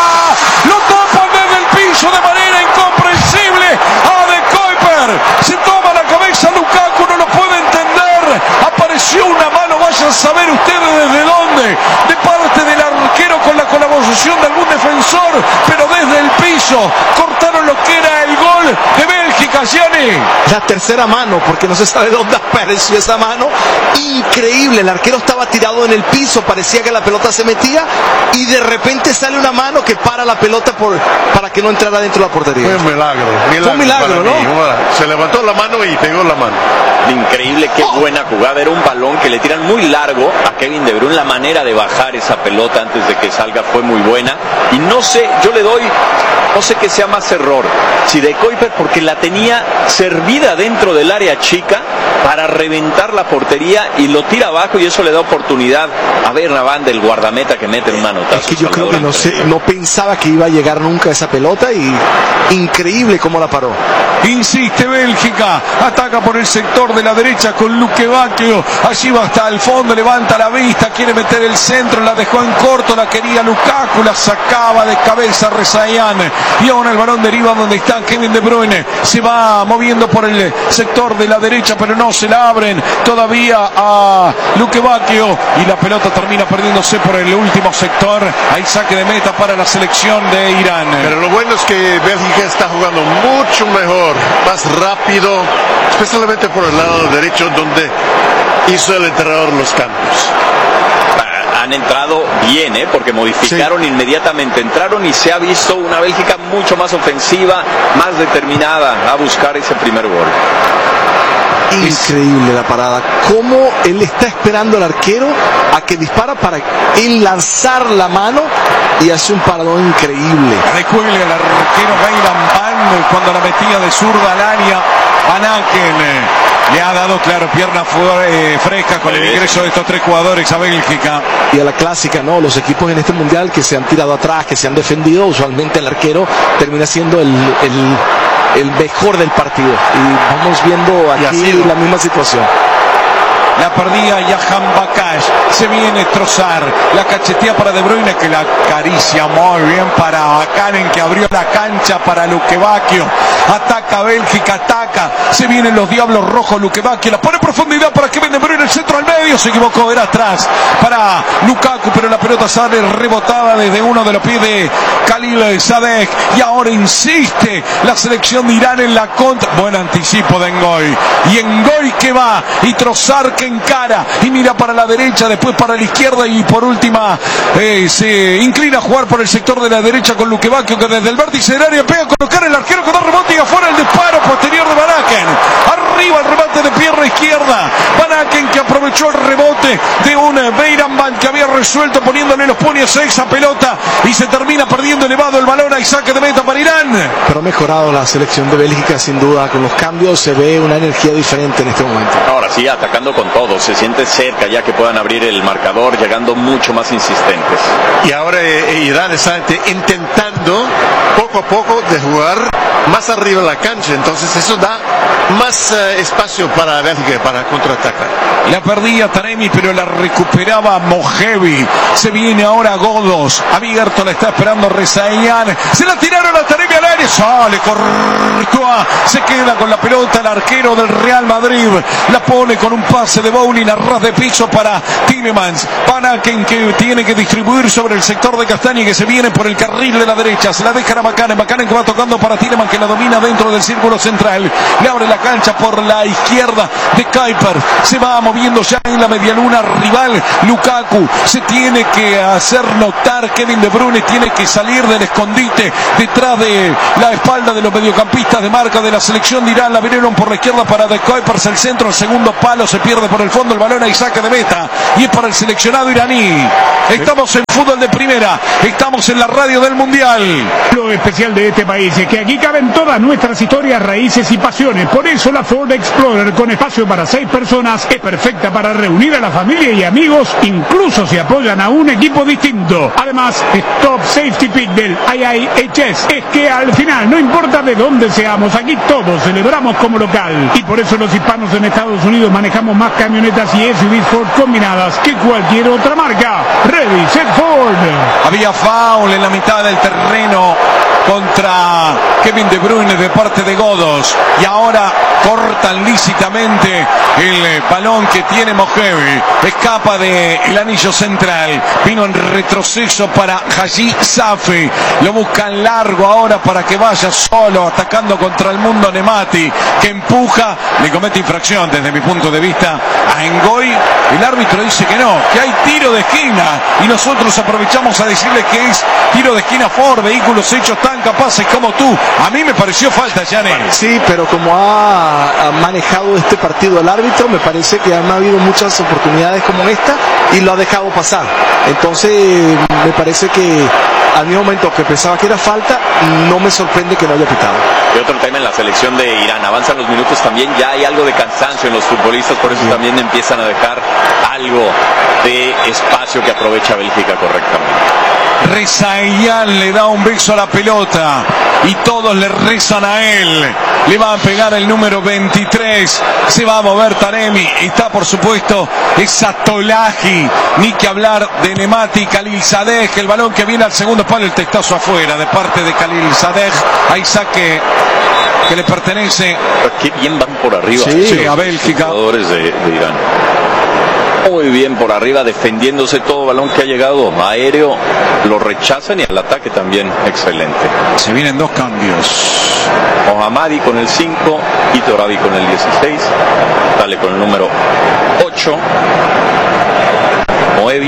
lo topan desde el piso de manera incomprensible a De Kuiper, se toma la cabeza Lukaku, no lo puede entender, apareció una mano, vayan a saber ustedes desde dónde, de parte del arquero con la colaboración de algún defensor, pero desde el piso cortaron lo que era el gol de Bélgica. Gianni, la tercera mano, porque no se sabe dónde apareció esa mano, increíble, el arquero estaba tirado en el piso, parecía que la pelota se metía y de repente sale una mano que para la pelota para que no entrara dentro de la portería. Fue un milagro. Fue un milagro, ¿no? Se levantó la mano y pegó la mano. Increíble, qué buena jugada, era un balón que le tiran muy largo a Kevin De Bruyne, la manera de bajar esa pelota antes de que salga fue muy buena y no sé, yo le doy, no sé qué sea más error, si De Kuiper porque la tenía servida dentro del área chica para reventar la portería y lo tira abajo y eso le da oportunidad a Bernabán del guardameta que mete un manotazo. Es que yo creo que no pensaba que iba a llegar nunca esa pelota y increíble cómo la paró. Insiste Bélgica, ataca por el sector de la derecha con Luquevaque, allí va hasta el fondo, levanta la vista, quiere meter el centro, la dejó en corto, la quería Lukaku, la sacaba de cabeza Rezaian y ahora el balón deriva donde está Kevin De Bruyne, se va moviendo por el sector de la derecha pero no se la abren todavía a Luquevaque y la pelota termina perdiéndose por el último sector, hay saque de meta para la selección de Irán. Pero lo bueno es que Bélgica está jugando mucho mejor, más rápido, especialmente por el lado derecho donde hizo el entrenador los cambios. Han entrado bien, porque modificaron inmediatamente, entraron y se ha visto una Bélgica mucho más ofensiva, más determinada a buscar ese primer gol. Increíble la parada, cómo él está esperando al arquero a que dispara para él lanzar la mano y hace un paradón increíble. Recuerda el arquero Gailan Pan cuando la metía de zurda al área. Van Aken le ha dado, claro, pierna fresca con el ingreso de estos tres jugadores a Bélgica. Y a la clásica, ¿no? Los equipos en este mundial que se han tirado atrás, que se han defendido, usualmente el arquero termina siendo el mejor del partido. Y vamos viendo aquí la misma situación. La perdía Jahan Bakash, se viene Trossard, la cachetea para De Bruyne que la acaricia muy bien para Bakanen que abrió la cancha para Luquevaque, ataca Bélgica, ataca, se vienen los Diablos Rojos, Luquevaque la pone en profundidad para Kevin De Bruyne, el centro al medio, se equivocó, era atrás para Lukaku, pero la pelota sale rebotada desde uno de los pies de Khalil Sadek y ahora insiste la selección de Irán en la contra, buen anticipo de Ngoy, y Ngoy que va, y Trossard que encara y mira para la derecha, después para la izquierda y por última se inclina a jugar por el sector de la derecha con Luquevaque que desde el vértice del área pega a colocar el arquero que da rebote y afuera el disparo posterior de Van Aken, arriba el remate de pierna izquierda, Van Aken que aprovechó el rebote de un Beiranban que había resuelto poniéndole los puños a esa pelota y se termina perdiendo elevado el balón, hay saque de meta para Irán. Pero ha mejorado la selección de Bélgica sin duda, con los cambios se ve una energía diferente en este momento. Ahora sí, atacando con todo, se siente cerca ya que puedan abrir el marcador, llegando mucho más insistentes. Y ahora Irán está intentando tratando poco a poco de jugar más arriba de la cancha, entonces eso da más espacio para Bélgica para contraatacar. La perdía Taremi, pero la recuperaba Mojevi. Se viene ahora Godos. Abierto, la está esperando Rezaeian. Se la tiraron a Taremi al aire. Sale Courtois. Se queda con la pelota el arquero del Real Madrid. La pone con un pase de bowling a ras de piso para Tielemans. Para quien que tiene que distribuir sobre el sector de Castañi, que se viene por el carril de la derecha. Se la deja a Makanen. Makanen que va tocando para Tielemans, que la domina dentro del círculo central. Le abre la cancha por la izquierda de Kuiper. Se va moviendo ya en la medialuna rival. Lukaku se tiene que hacer notar. Kevin De Bruyne tiene que salir del escondite detrás de la espalda de los mediocampistas de marca de la selección de Irán. La vinieron por la izquierda para De Kuipers, el centro, el segundo palo se pierde por el fondo, el balón hay saque de meta y es para el seleccionado iraní. Estamos en fútbol de primera, estamos en la radio del Mundial. Lo especial de este país es que aquí caben todas nuestras historias, raíces y pasiones. Por eso la Ford Explorer, con espacio para 6 personas, es perfecta para reunir a la familia y amigos, incluso si apoyan a un equipo distinto. Además, Top Safety Pick del IIHS es que al final, no importa de dónde seamos, aquí todos celebramos como local. Y por eso los hispanos en Estados Unidos manejamos más camionetas y SUVs Ford combinadas que cualquier otra marca. Ready, set, Ford. Había foul en la mitad del terreno contra Kevin De Bruyne de parte de Godos y ahora cortan lícitamente el balón que tiene Mojevi. Escapa del anillo central, vino en retroceso para Haji Safi, lo buscan largo ahora para que vaya solo atacando contra el mundo Nemati, que empuja, le comete infracción desde mi punto de vista a Ngoy. El árbitro dice que no, que hay tiro de esquina y nosotros aprovechamos a decirle que es tiro de esquina por vehículos hechos tan capaces como tú. A mí me pareció falta, Janet. Sí, pero como ha manejado este partido el árbitro, me parece que han habido muchas oportunidades como esta y lo ha dejado pasar. Entonces me parece que al mismo momento que pensaba que era falta, no me sorprende que no haya pitado. Y otro tema en la selección de Irán, avanzan los minutos también, ya hay algo de cansancio en los futbolistas, por eso también empiezan a dejar algo de espacio que aprovecha Bélgica correctamente. Rezaeian le da un beso a la pelota y todos le rezan a él. Le va a pegar el número 23. Se va a mover Taremi. Está por supuesto esa Tolaji. Ni que hablar de Nemati, Khalilzadeh. El balón que viene al segundo palo, el testazo afuera de parte de Khalilzadeh. Hay saque que le pertenece. Qué bien van por arriba. Sí, a Bélgica. Los jugadores de Irán. Muy bien por arriba, defendiéndose todo balón que ha llegado aéreo, lo rechazan y al ataque también excelente. Se vienen 2 cambios. Mohammadi con el 5 y Torabi con el 16. Dale con el número 8. Moevi.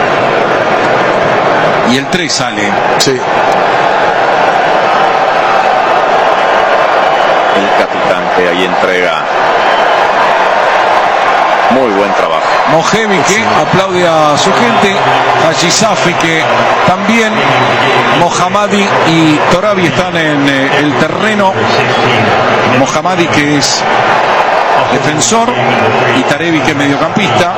Y el 3 sale. Sí. El capitán que ahí entrega. Muy buen trabajo. Mojevi que aplaude a su gente, Haji Safi que también, Mohammadi y Torabi están en el terreno. Mohammadi que es defensor y Tarevi que es mediocampista.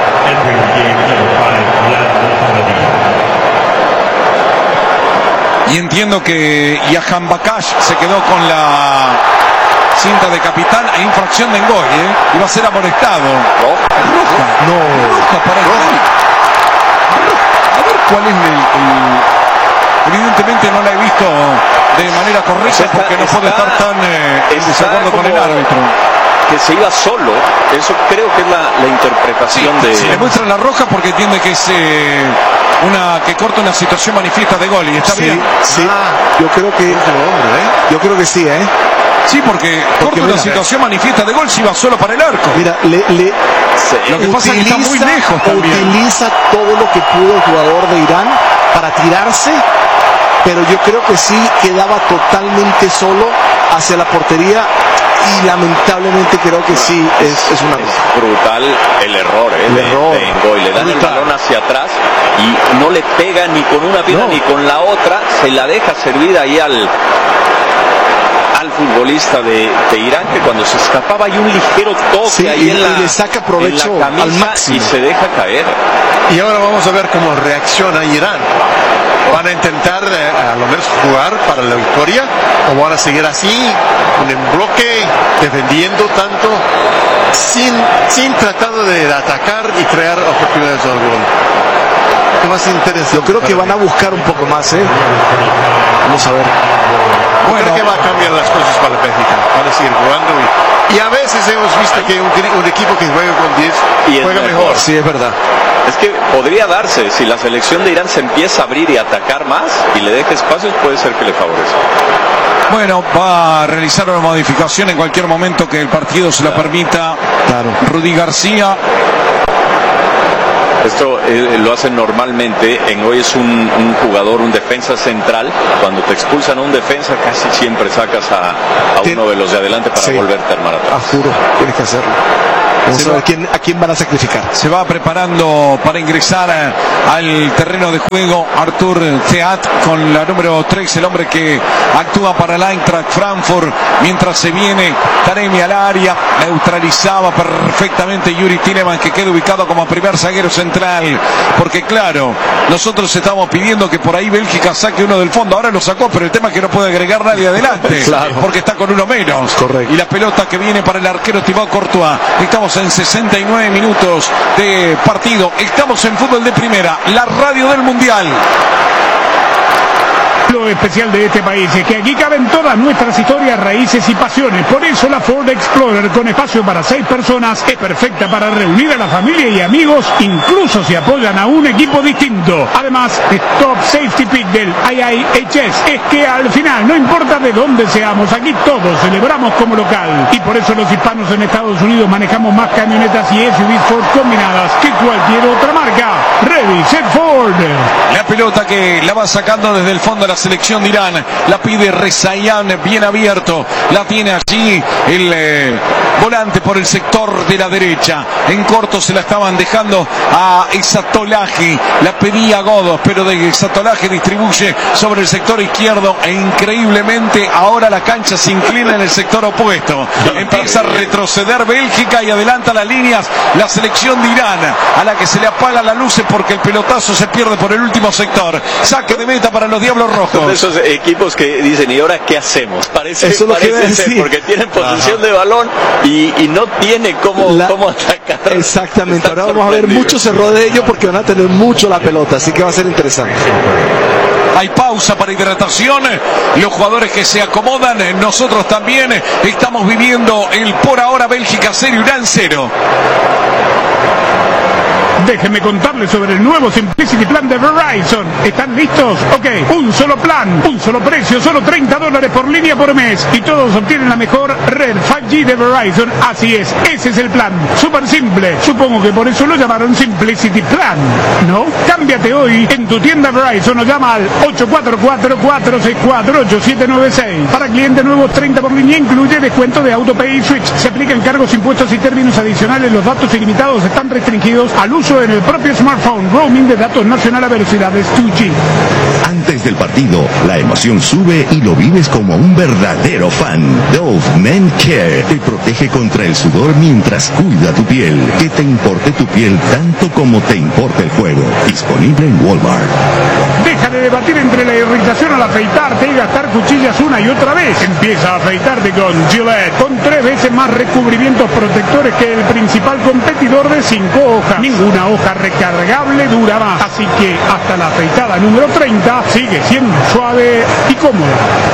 Y entiendo que Yahan Bakash se quedó con la cinta de capitán e infracción de Ngoy, iba a ser amonestado. Roja para Ngoy. A ver cuál es el... Evidentemente no la he visto de manera correcta porque no puede estar tan en desacuerdo con el árbitro. Que se iba solo, eso creo que es la interpretación de... Se le muestra la roja porque entiende que es que corta una situación manifiesta de gol y está bien. Sí, yo creo que sí, Sí, porque corta una situación manifiesta de gol si va solo para el arco. Mira, lo que pasa es que está muy lejos también. Utiliza todo lo que pudo el jugador de Irán para tirarse, pero yo creo que sí quedaba totalmente solo hacia la portería y lamentablemente creo que sí es una cosa. Brutal el error, de Ngoy. Le dan el balón hacia atrás y no le pega ni con una pierna ni con la otra, se la deja servir ahí al futbolista de Irán, que cuando se escapaba hay un ligero toque ahí y le saca provecho al máximo y se deja caer. Y ahora vamos a ver cómo reacciona Irán. ¿Van a intentar a lo menos jugar para la victoria o van a seguir así, en bloque, defendiendo tanto, sin tratar de atacar y crear oportunidades de gol? ¿Qué más interesa? Yo creo que van a buscar un poco más, Vamos a ver. Bueno, creo que va a cambiar las cosas para Bélgica. Van a seguir jugando y a veces hemos visto que un equipo que juega con 10 juega mejor. Sí, es verdad. Es que podría darse, si la selección de Irán se empieza a abrir y atacar más y le deja espacios, puede ser que le favorezca. Bueno, va a realizar una modificación en cualquier momento que el partido se lo permita. Claro. Rudy García. Esto lo hacen normalmente. En hoy es un jugador, un defensa central. Cuando te expulsan a un defensa, casi siempre sacas a uno de los de adelante para volverte a armar atrás. Juro, tienes que hacerlo. Vamos a ver a quién van a sacrificar. Se va preparando para ingresar al terreno de juego Artur Theat con la número 3, el hombre que actúa para el Eintracht Frankfurt. Mientras se viene Taremi al área, neutralizaba perfectamente Yuri Tielemans, que queda ubicado como primer zaguero central. Porque claro, nosotros estamos pidiendo que por ahí Bélgica saque uno del fondo. Ahora lo sacó, pero el tema es que no puede agregar nadie adelante. Claro. Porque está con uno menos. Correcto. Y la pelota que viene para el arquero Thibaut Courtois. Estamos en 69 minutos de partido. Estamos en Fútbol de Primera, la radio del Mundial. Lo especial de este país es que aquí caben todas nuestras historias, raíces y pasiones. Por eso la Ford Explorer, con espacio para 6 personas, es perfecta para reunir a la familia y amigos, incluso si apoyan a un equipo distinto. Además, el Top Safety Pick del IIHS es que al final, no importa de dónde seamos, aquí todos celebramos como local. Y por eso los hispanos en Estados Unidos manejamos más camionetas y SUVs Ford combinadas que cualquier otra marca. Ready, set, Ford. La pelota que la va sacando desde el fondo de la selección de Irán, la pide Rezaian, bien abierto, la tiene allí el volante por el sector de la derecha, en corto se la estaban dejando a Exatolahi, la pedía Godos, pero de Exatolahi distribuye sobre el sector izquierdo e increíblemente ahora la cancha se inclina en el sector opuesto, empieza a retroceder Bélgica y adelanta las líneas la selección de Irán, a la que se le apagan las luces porque el pelotazo se pierde por el último sector. Saque de meta para los Diablos Rojos. Son de esos equipos que dicen, ¿y ahora qué hacemos? Parece ser, porque tienen posesión de balón y no tiene cómo atacar. Exactamente, ahora vamos a ver muchos errores de ellos porque van a tener mucho la pelota, así que va a ser interesante. Hay pausa para hidratación, los jugadores que se acomodan, nosotros también estamos viviendo el por ahora Bélgica 0, Irán 0. Déjenme contarles sobre el nuevo Simplicity Plan de Verizon. ¿Están listos? Ok, un solo plan, un solo precio, solo $30 por línea por mes. Y todos obtienen la mejor red 5G de Verizon. Así es, ese es el plan. Súper simple. Supongo que por eso lo llamaron Simplicity Plan, ¿no? Cámbiate hoy en tu tienda Verizon o llama al 844-464-8796. Para clientes nuevos, 30 por línea, incluye descuento de AutoPay y Switch. Se aplican cargos, impuestos y términos adicionales. Los datos ilimitados están restringidos al uso en el propio smartphone. Roaming de datos nacional a velocidades 2G. Antes del partido, la emoción sube y lo vives como un verdadero fan. Dove Men Care te protege contra el sudor mientras cuida tu piel. Que te importe tu piel tanto como te importa el juego. Disponible en Walmart. Deja de debatir entre la irritación al afeitarte y gastar cuchillas una y otra vez. Empieza a afeitarte con Gillette, con 3 veces más recubrimientos protectores que el principal competidor de 5 hojas. Ninguna hoja recargable dura más. Así que hasta la afeitada número 30 sigue siendo suave y cómoda.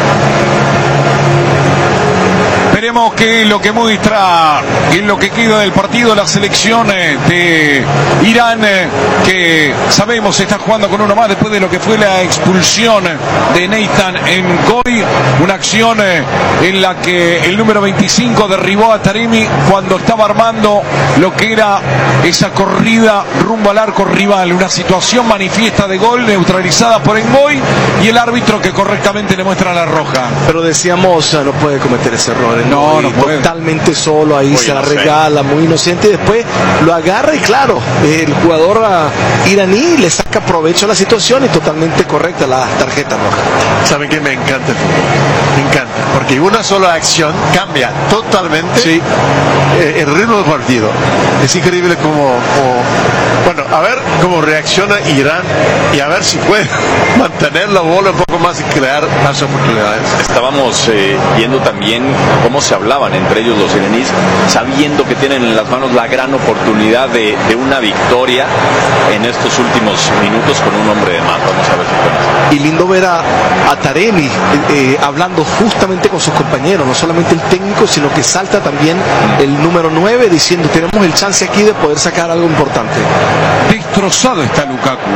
Veremos qué es lo que muestra en lo que queda del partido la selección de Irán, que sabemos está jugando con uno más después de lo que fue la expulsión de Nathan Ngoy, una acción en la que el número 25 derribó a Taremi cuando estaba armando lo que era esa corrida rumbo al arco rival, una situación manifiesta de gol neutralizada por Ngoy y el árbitro que correctamente le muestra la roja. Pero decíamos, no puede cometer ese error. No totalmente solo ahí, muy se la regala, muy inocente, y después lo agarra y claro, el jugador iraní le saca provecho a la situación y totalmente correcta la tarjeta roja. ¿Saben qué? Me encanta el fútbol, me encanta, porque una sola acción cambia totalmente el ritmo del partido. Es increíble como bueno, a ver cómo reacciona Irán y a ver si puede mantener la bola un poco más y crear más oportunidades. Estábamos viendo también cómo se hablaban entre ellos los iraníes, sabiendo que tienen en las manos la gran oportunidad de una victoria en estos últimos minutos con un hombre de más. Vamos a ver si puede. Y lindo ver a Taremi hablando justamente con sus compañeros, no solamente el técnico, sino que salta también el número 9 diciendo tenemos el chance aquí de poder sacar algo importante. Destrozado está Lukaku,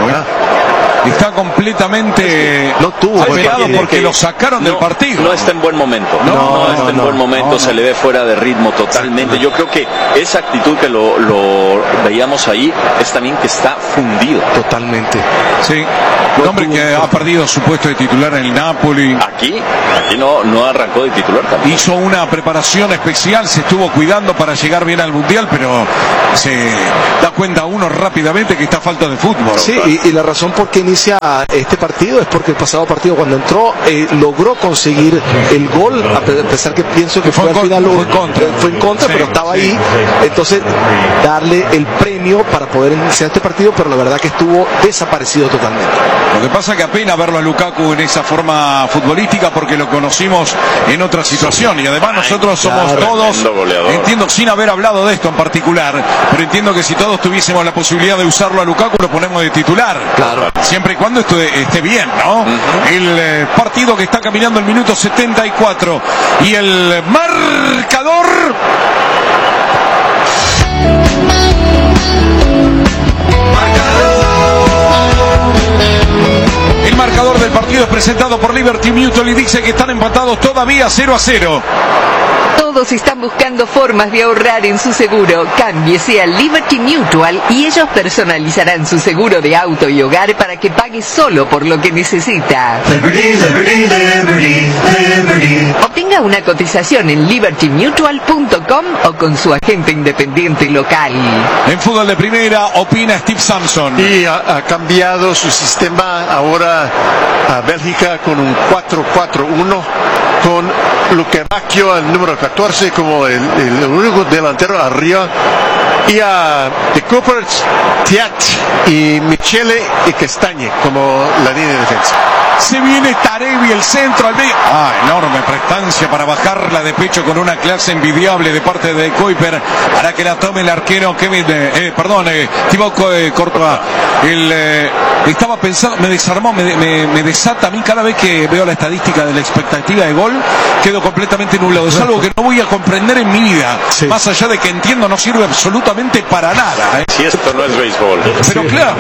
está completamente golpeado porque lo sacaron del partido. No está en buen momento. No está en buen momento. Se le ve fuera de ritmo totalmente. Yo creo que esa actitud que lo veíamos ahí es también que está fundido. Totalmente. Sí. Un hombre que ha perdido su puesto de titular en el Napoli. Aquí no arrancó de titular también. Hizo una preparación especial, se estuvo cuidando para llegar bien al Mundial, pero se da cuenta uno rápidamente que está falta de fútbol. Sí, y la razón por qué inicia este partido es porque el pasado partido cuando entró logró conseguir el gol, a pesar que pienso que fue al final fue en contra, pero estaba ahí. Entonces darle el premio para poder iniciar este partido, pero la verdad que estuvo desaparecido totalmente. Lo que pasa es que apenas verlo a Lukaku en esa forma futbolística porque lo conocimos en otra situación y además nosotros somos todos, entiendo sin haber hablado de esto en particular, pero entiendo que si todos tuviésemos la posibilidad de usarlo a Lukaku lo ponemos de titular. Claro. Siempre y cuando esto esté bien, ¿no? El partido que está caminando el minuto 74 y el marcador. El marcador del partido es presentado por Liberty Mutual y dice que están empatados todavía 0-0. Todos están buscando formas de ahorrar en su seguro. Cámbiese a Liberty Mutual y ellos personalizarán su seguro de auto y hogar para que pague solo por lo que necesita. Obtenga una cotización en libertymutual.com o con su agente independiente local. En fútbol de primera opina Steve Sampson. Y ha cambiado su sistema ahora a Bélgica con un 4-4-1 con Luquevacchio, el número 14, como el único delantero arriba, y a De Cooper, Tiat y Michele y Castagne como la línea de defensa. Se viene Taremi, el centro al medio. Enorme prestancia para bajarla de pecho con una clase envidiable de parte de Kuiper para que la tome el arquero Kevin, Thibaut Courtois. Estaba pensando, me desarmó, me desata a mí cada vez que veo la estadística de la expectativa de gol, quedo completamente nublado. Es algo que no voy a comprender en mi vida. Más allá de que entiendo, no sirve absolutamente para nada. Si esto no es béisbol. Pero claro,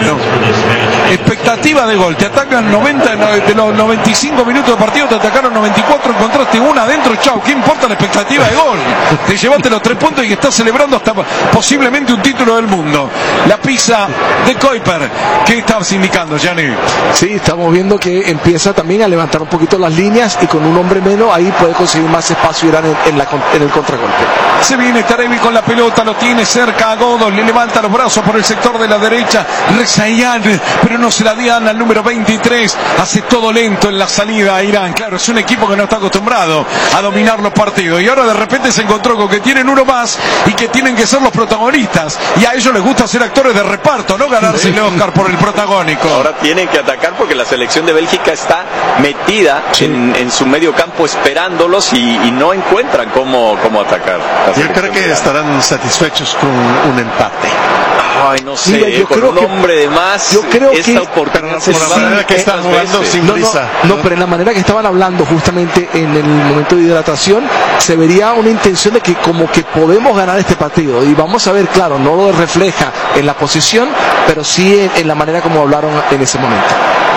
expectativa de gol. Te atacan 90, de los 95 minutos de partido, te atacaron 94, encontraste una adentro, chau. ¿Qué importa la expectativa de gol? Te llevaste los 3 puntos y estás celebrando hasta posiblemente un título del mundo. La pizza de Kuiper. ¿Qué estabas indicando, Gianni? Sí, estamos viendo que empieza también a levantar un poquito las líneas y con un hombre menos ahí puede conseguir más espacio Irán en el contragolpe. Se viene Taremi con la pelota, lo tiene cerca a Godos, le levanta los brazos por el sector de la derecha, Rezaian, pero no se la dan al número 23, hace todo lento en la salida a Irán. Claro, es un equipo que no está acostumbrado a dominar los partidos y ahora de repente se encontró con que tienen uno más y que tienen que ser los protagonistas y a ellos les gusta ser actores de reparto, no ganarse el Oscar por el protagónico. Ahora tienen que atacar porque la selección de Bélgica está metida en su medio campo esperándolos y no encuentran cómo atacar. Yo creo que estarán satisfechos con un empate. Ay, no sé, mira, con un hombre de más, yo creo esta que oportunidad por la manera que están jugando sin prisa. No, pero en la manera que estaban hablando justamente en el momento de hidratación, se vería una intención de que como que podemos ganar este partido. Y vamos a ver, claro, no lo refleja en la posición, pero sí en la manera como hablaron en ese momento.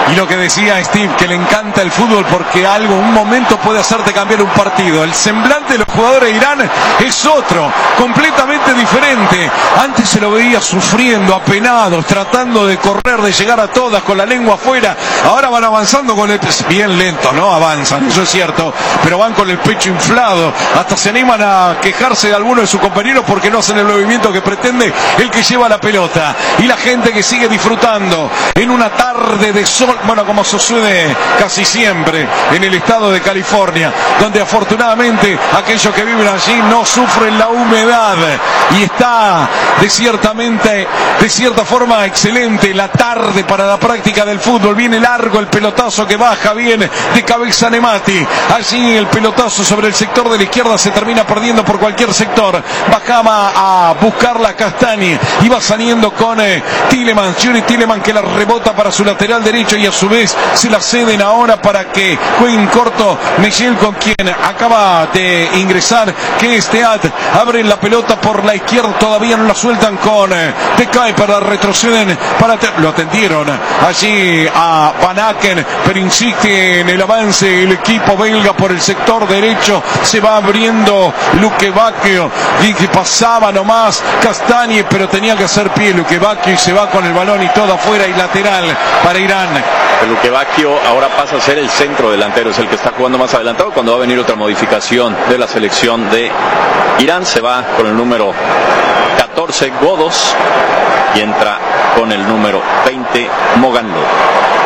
Y lo que decía Steve, que le encanta el fútbol porque un momento puede hacerte cambiar un partido. El semblante de los jugadores de Irán es otro, completamente diferente. Antes se lo veía sufriendo, apenados, tratando de correr, de llegar a todas con la lengua afuera. Ahora van avanzando con el bien lento, ¿no? Avanzan, eso es cierto, pero van con el pecho inflado. Hasta se animan a quejarse de alguno de sus compañeros porque no hacen el movimiento que pretende el que lleva la pelota. Y la gente que sigue disfrutando en una tarde de sol, bueno, como sucede casi siempre en el estado de California, donde afortunadamente aquellos que viven allí no sufren la humedad y está de cierta forma excelente la tarde para la práctica del fútbol. Viene largo el pelotazo que baja bien de cabeza Nemati, allí el pelotazo sobre el sector de la izquierda se termina perdiendo por cualquier sector. Bajaba a buscarla Castani y va saliendo con Tielemans, Yuri Tielemans, que la rebota para su lateral derecho y a su vez se la ceden ahora para que juegue en corto Michel, con quien acaba de ingresar, que es Teat. Abren la pelota por la izquierda, todavía no la sueltan con De Kuiper, la retroceden lo atendieron allí a Van Aken, pero insiste en el avance el equipo belga por el sector derecho. Se va abriendo Luque Bacchio y que pasaba nomás Castañe, pero tenía que hacer pie Luque Bacchio y se va con el balón y todo afuera y lateral para Irán. Luque Bacchio ahora pasa a ser el centro delantero, es el que está jugando más adelantado. Cuando va a venir otra modificación de la selección de Irán, se va con el número 14 Godos y entra con el número 20 Moganlo.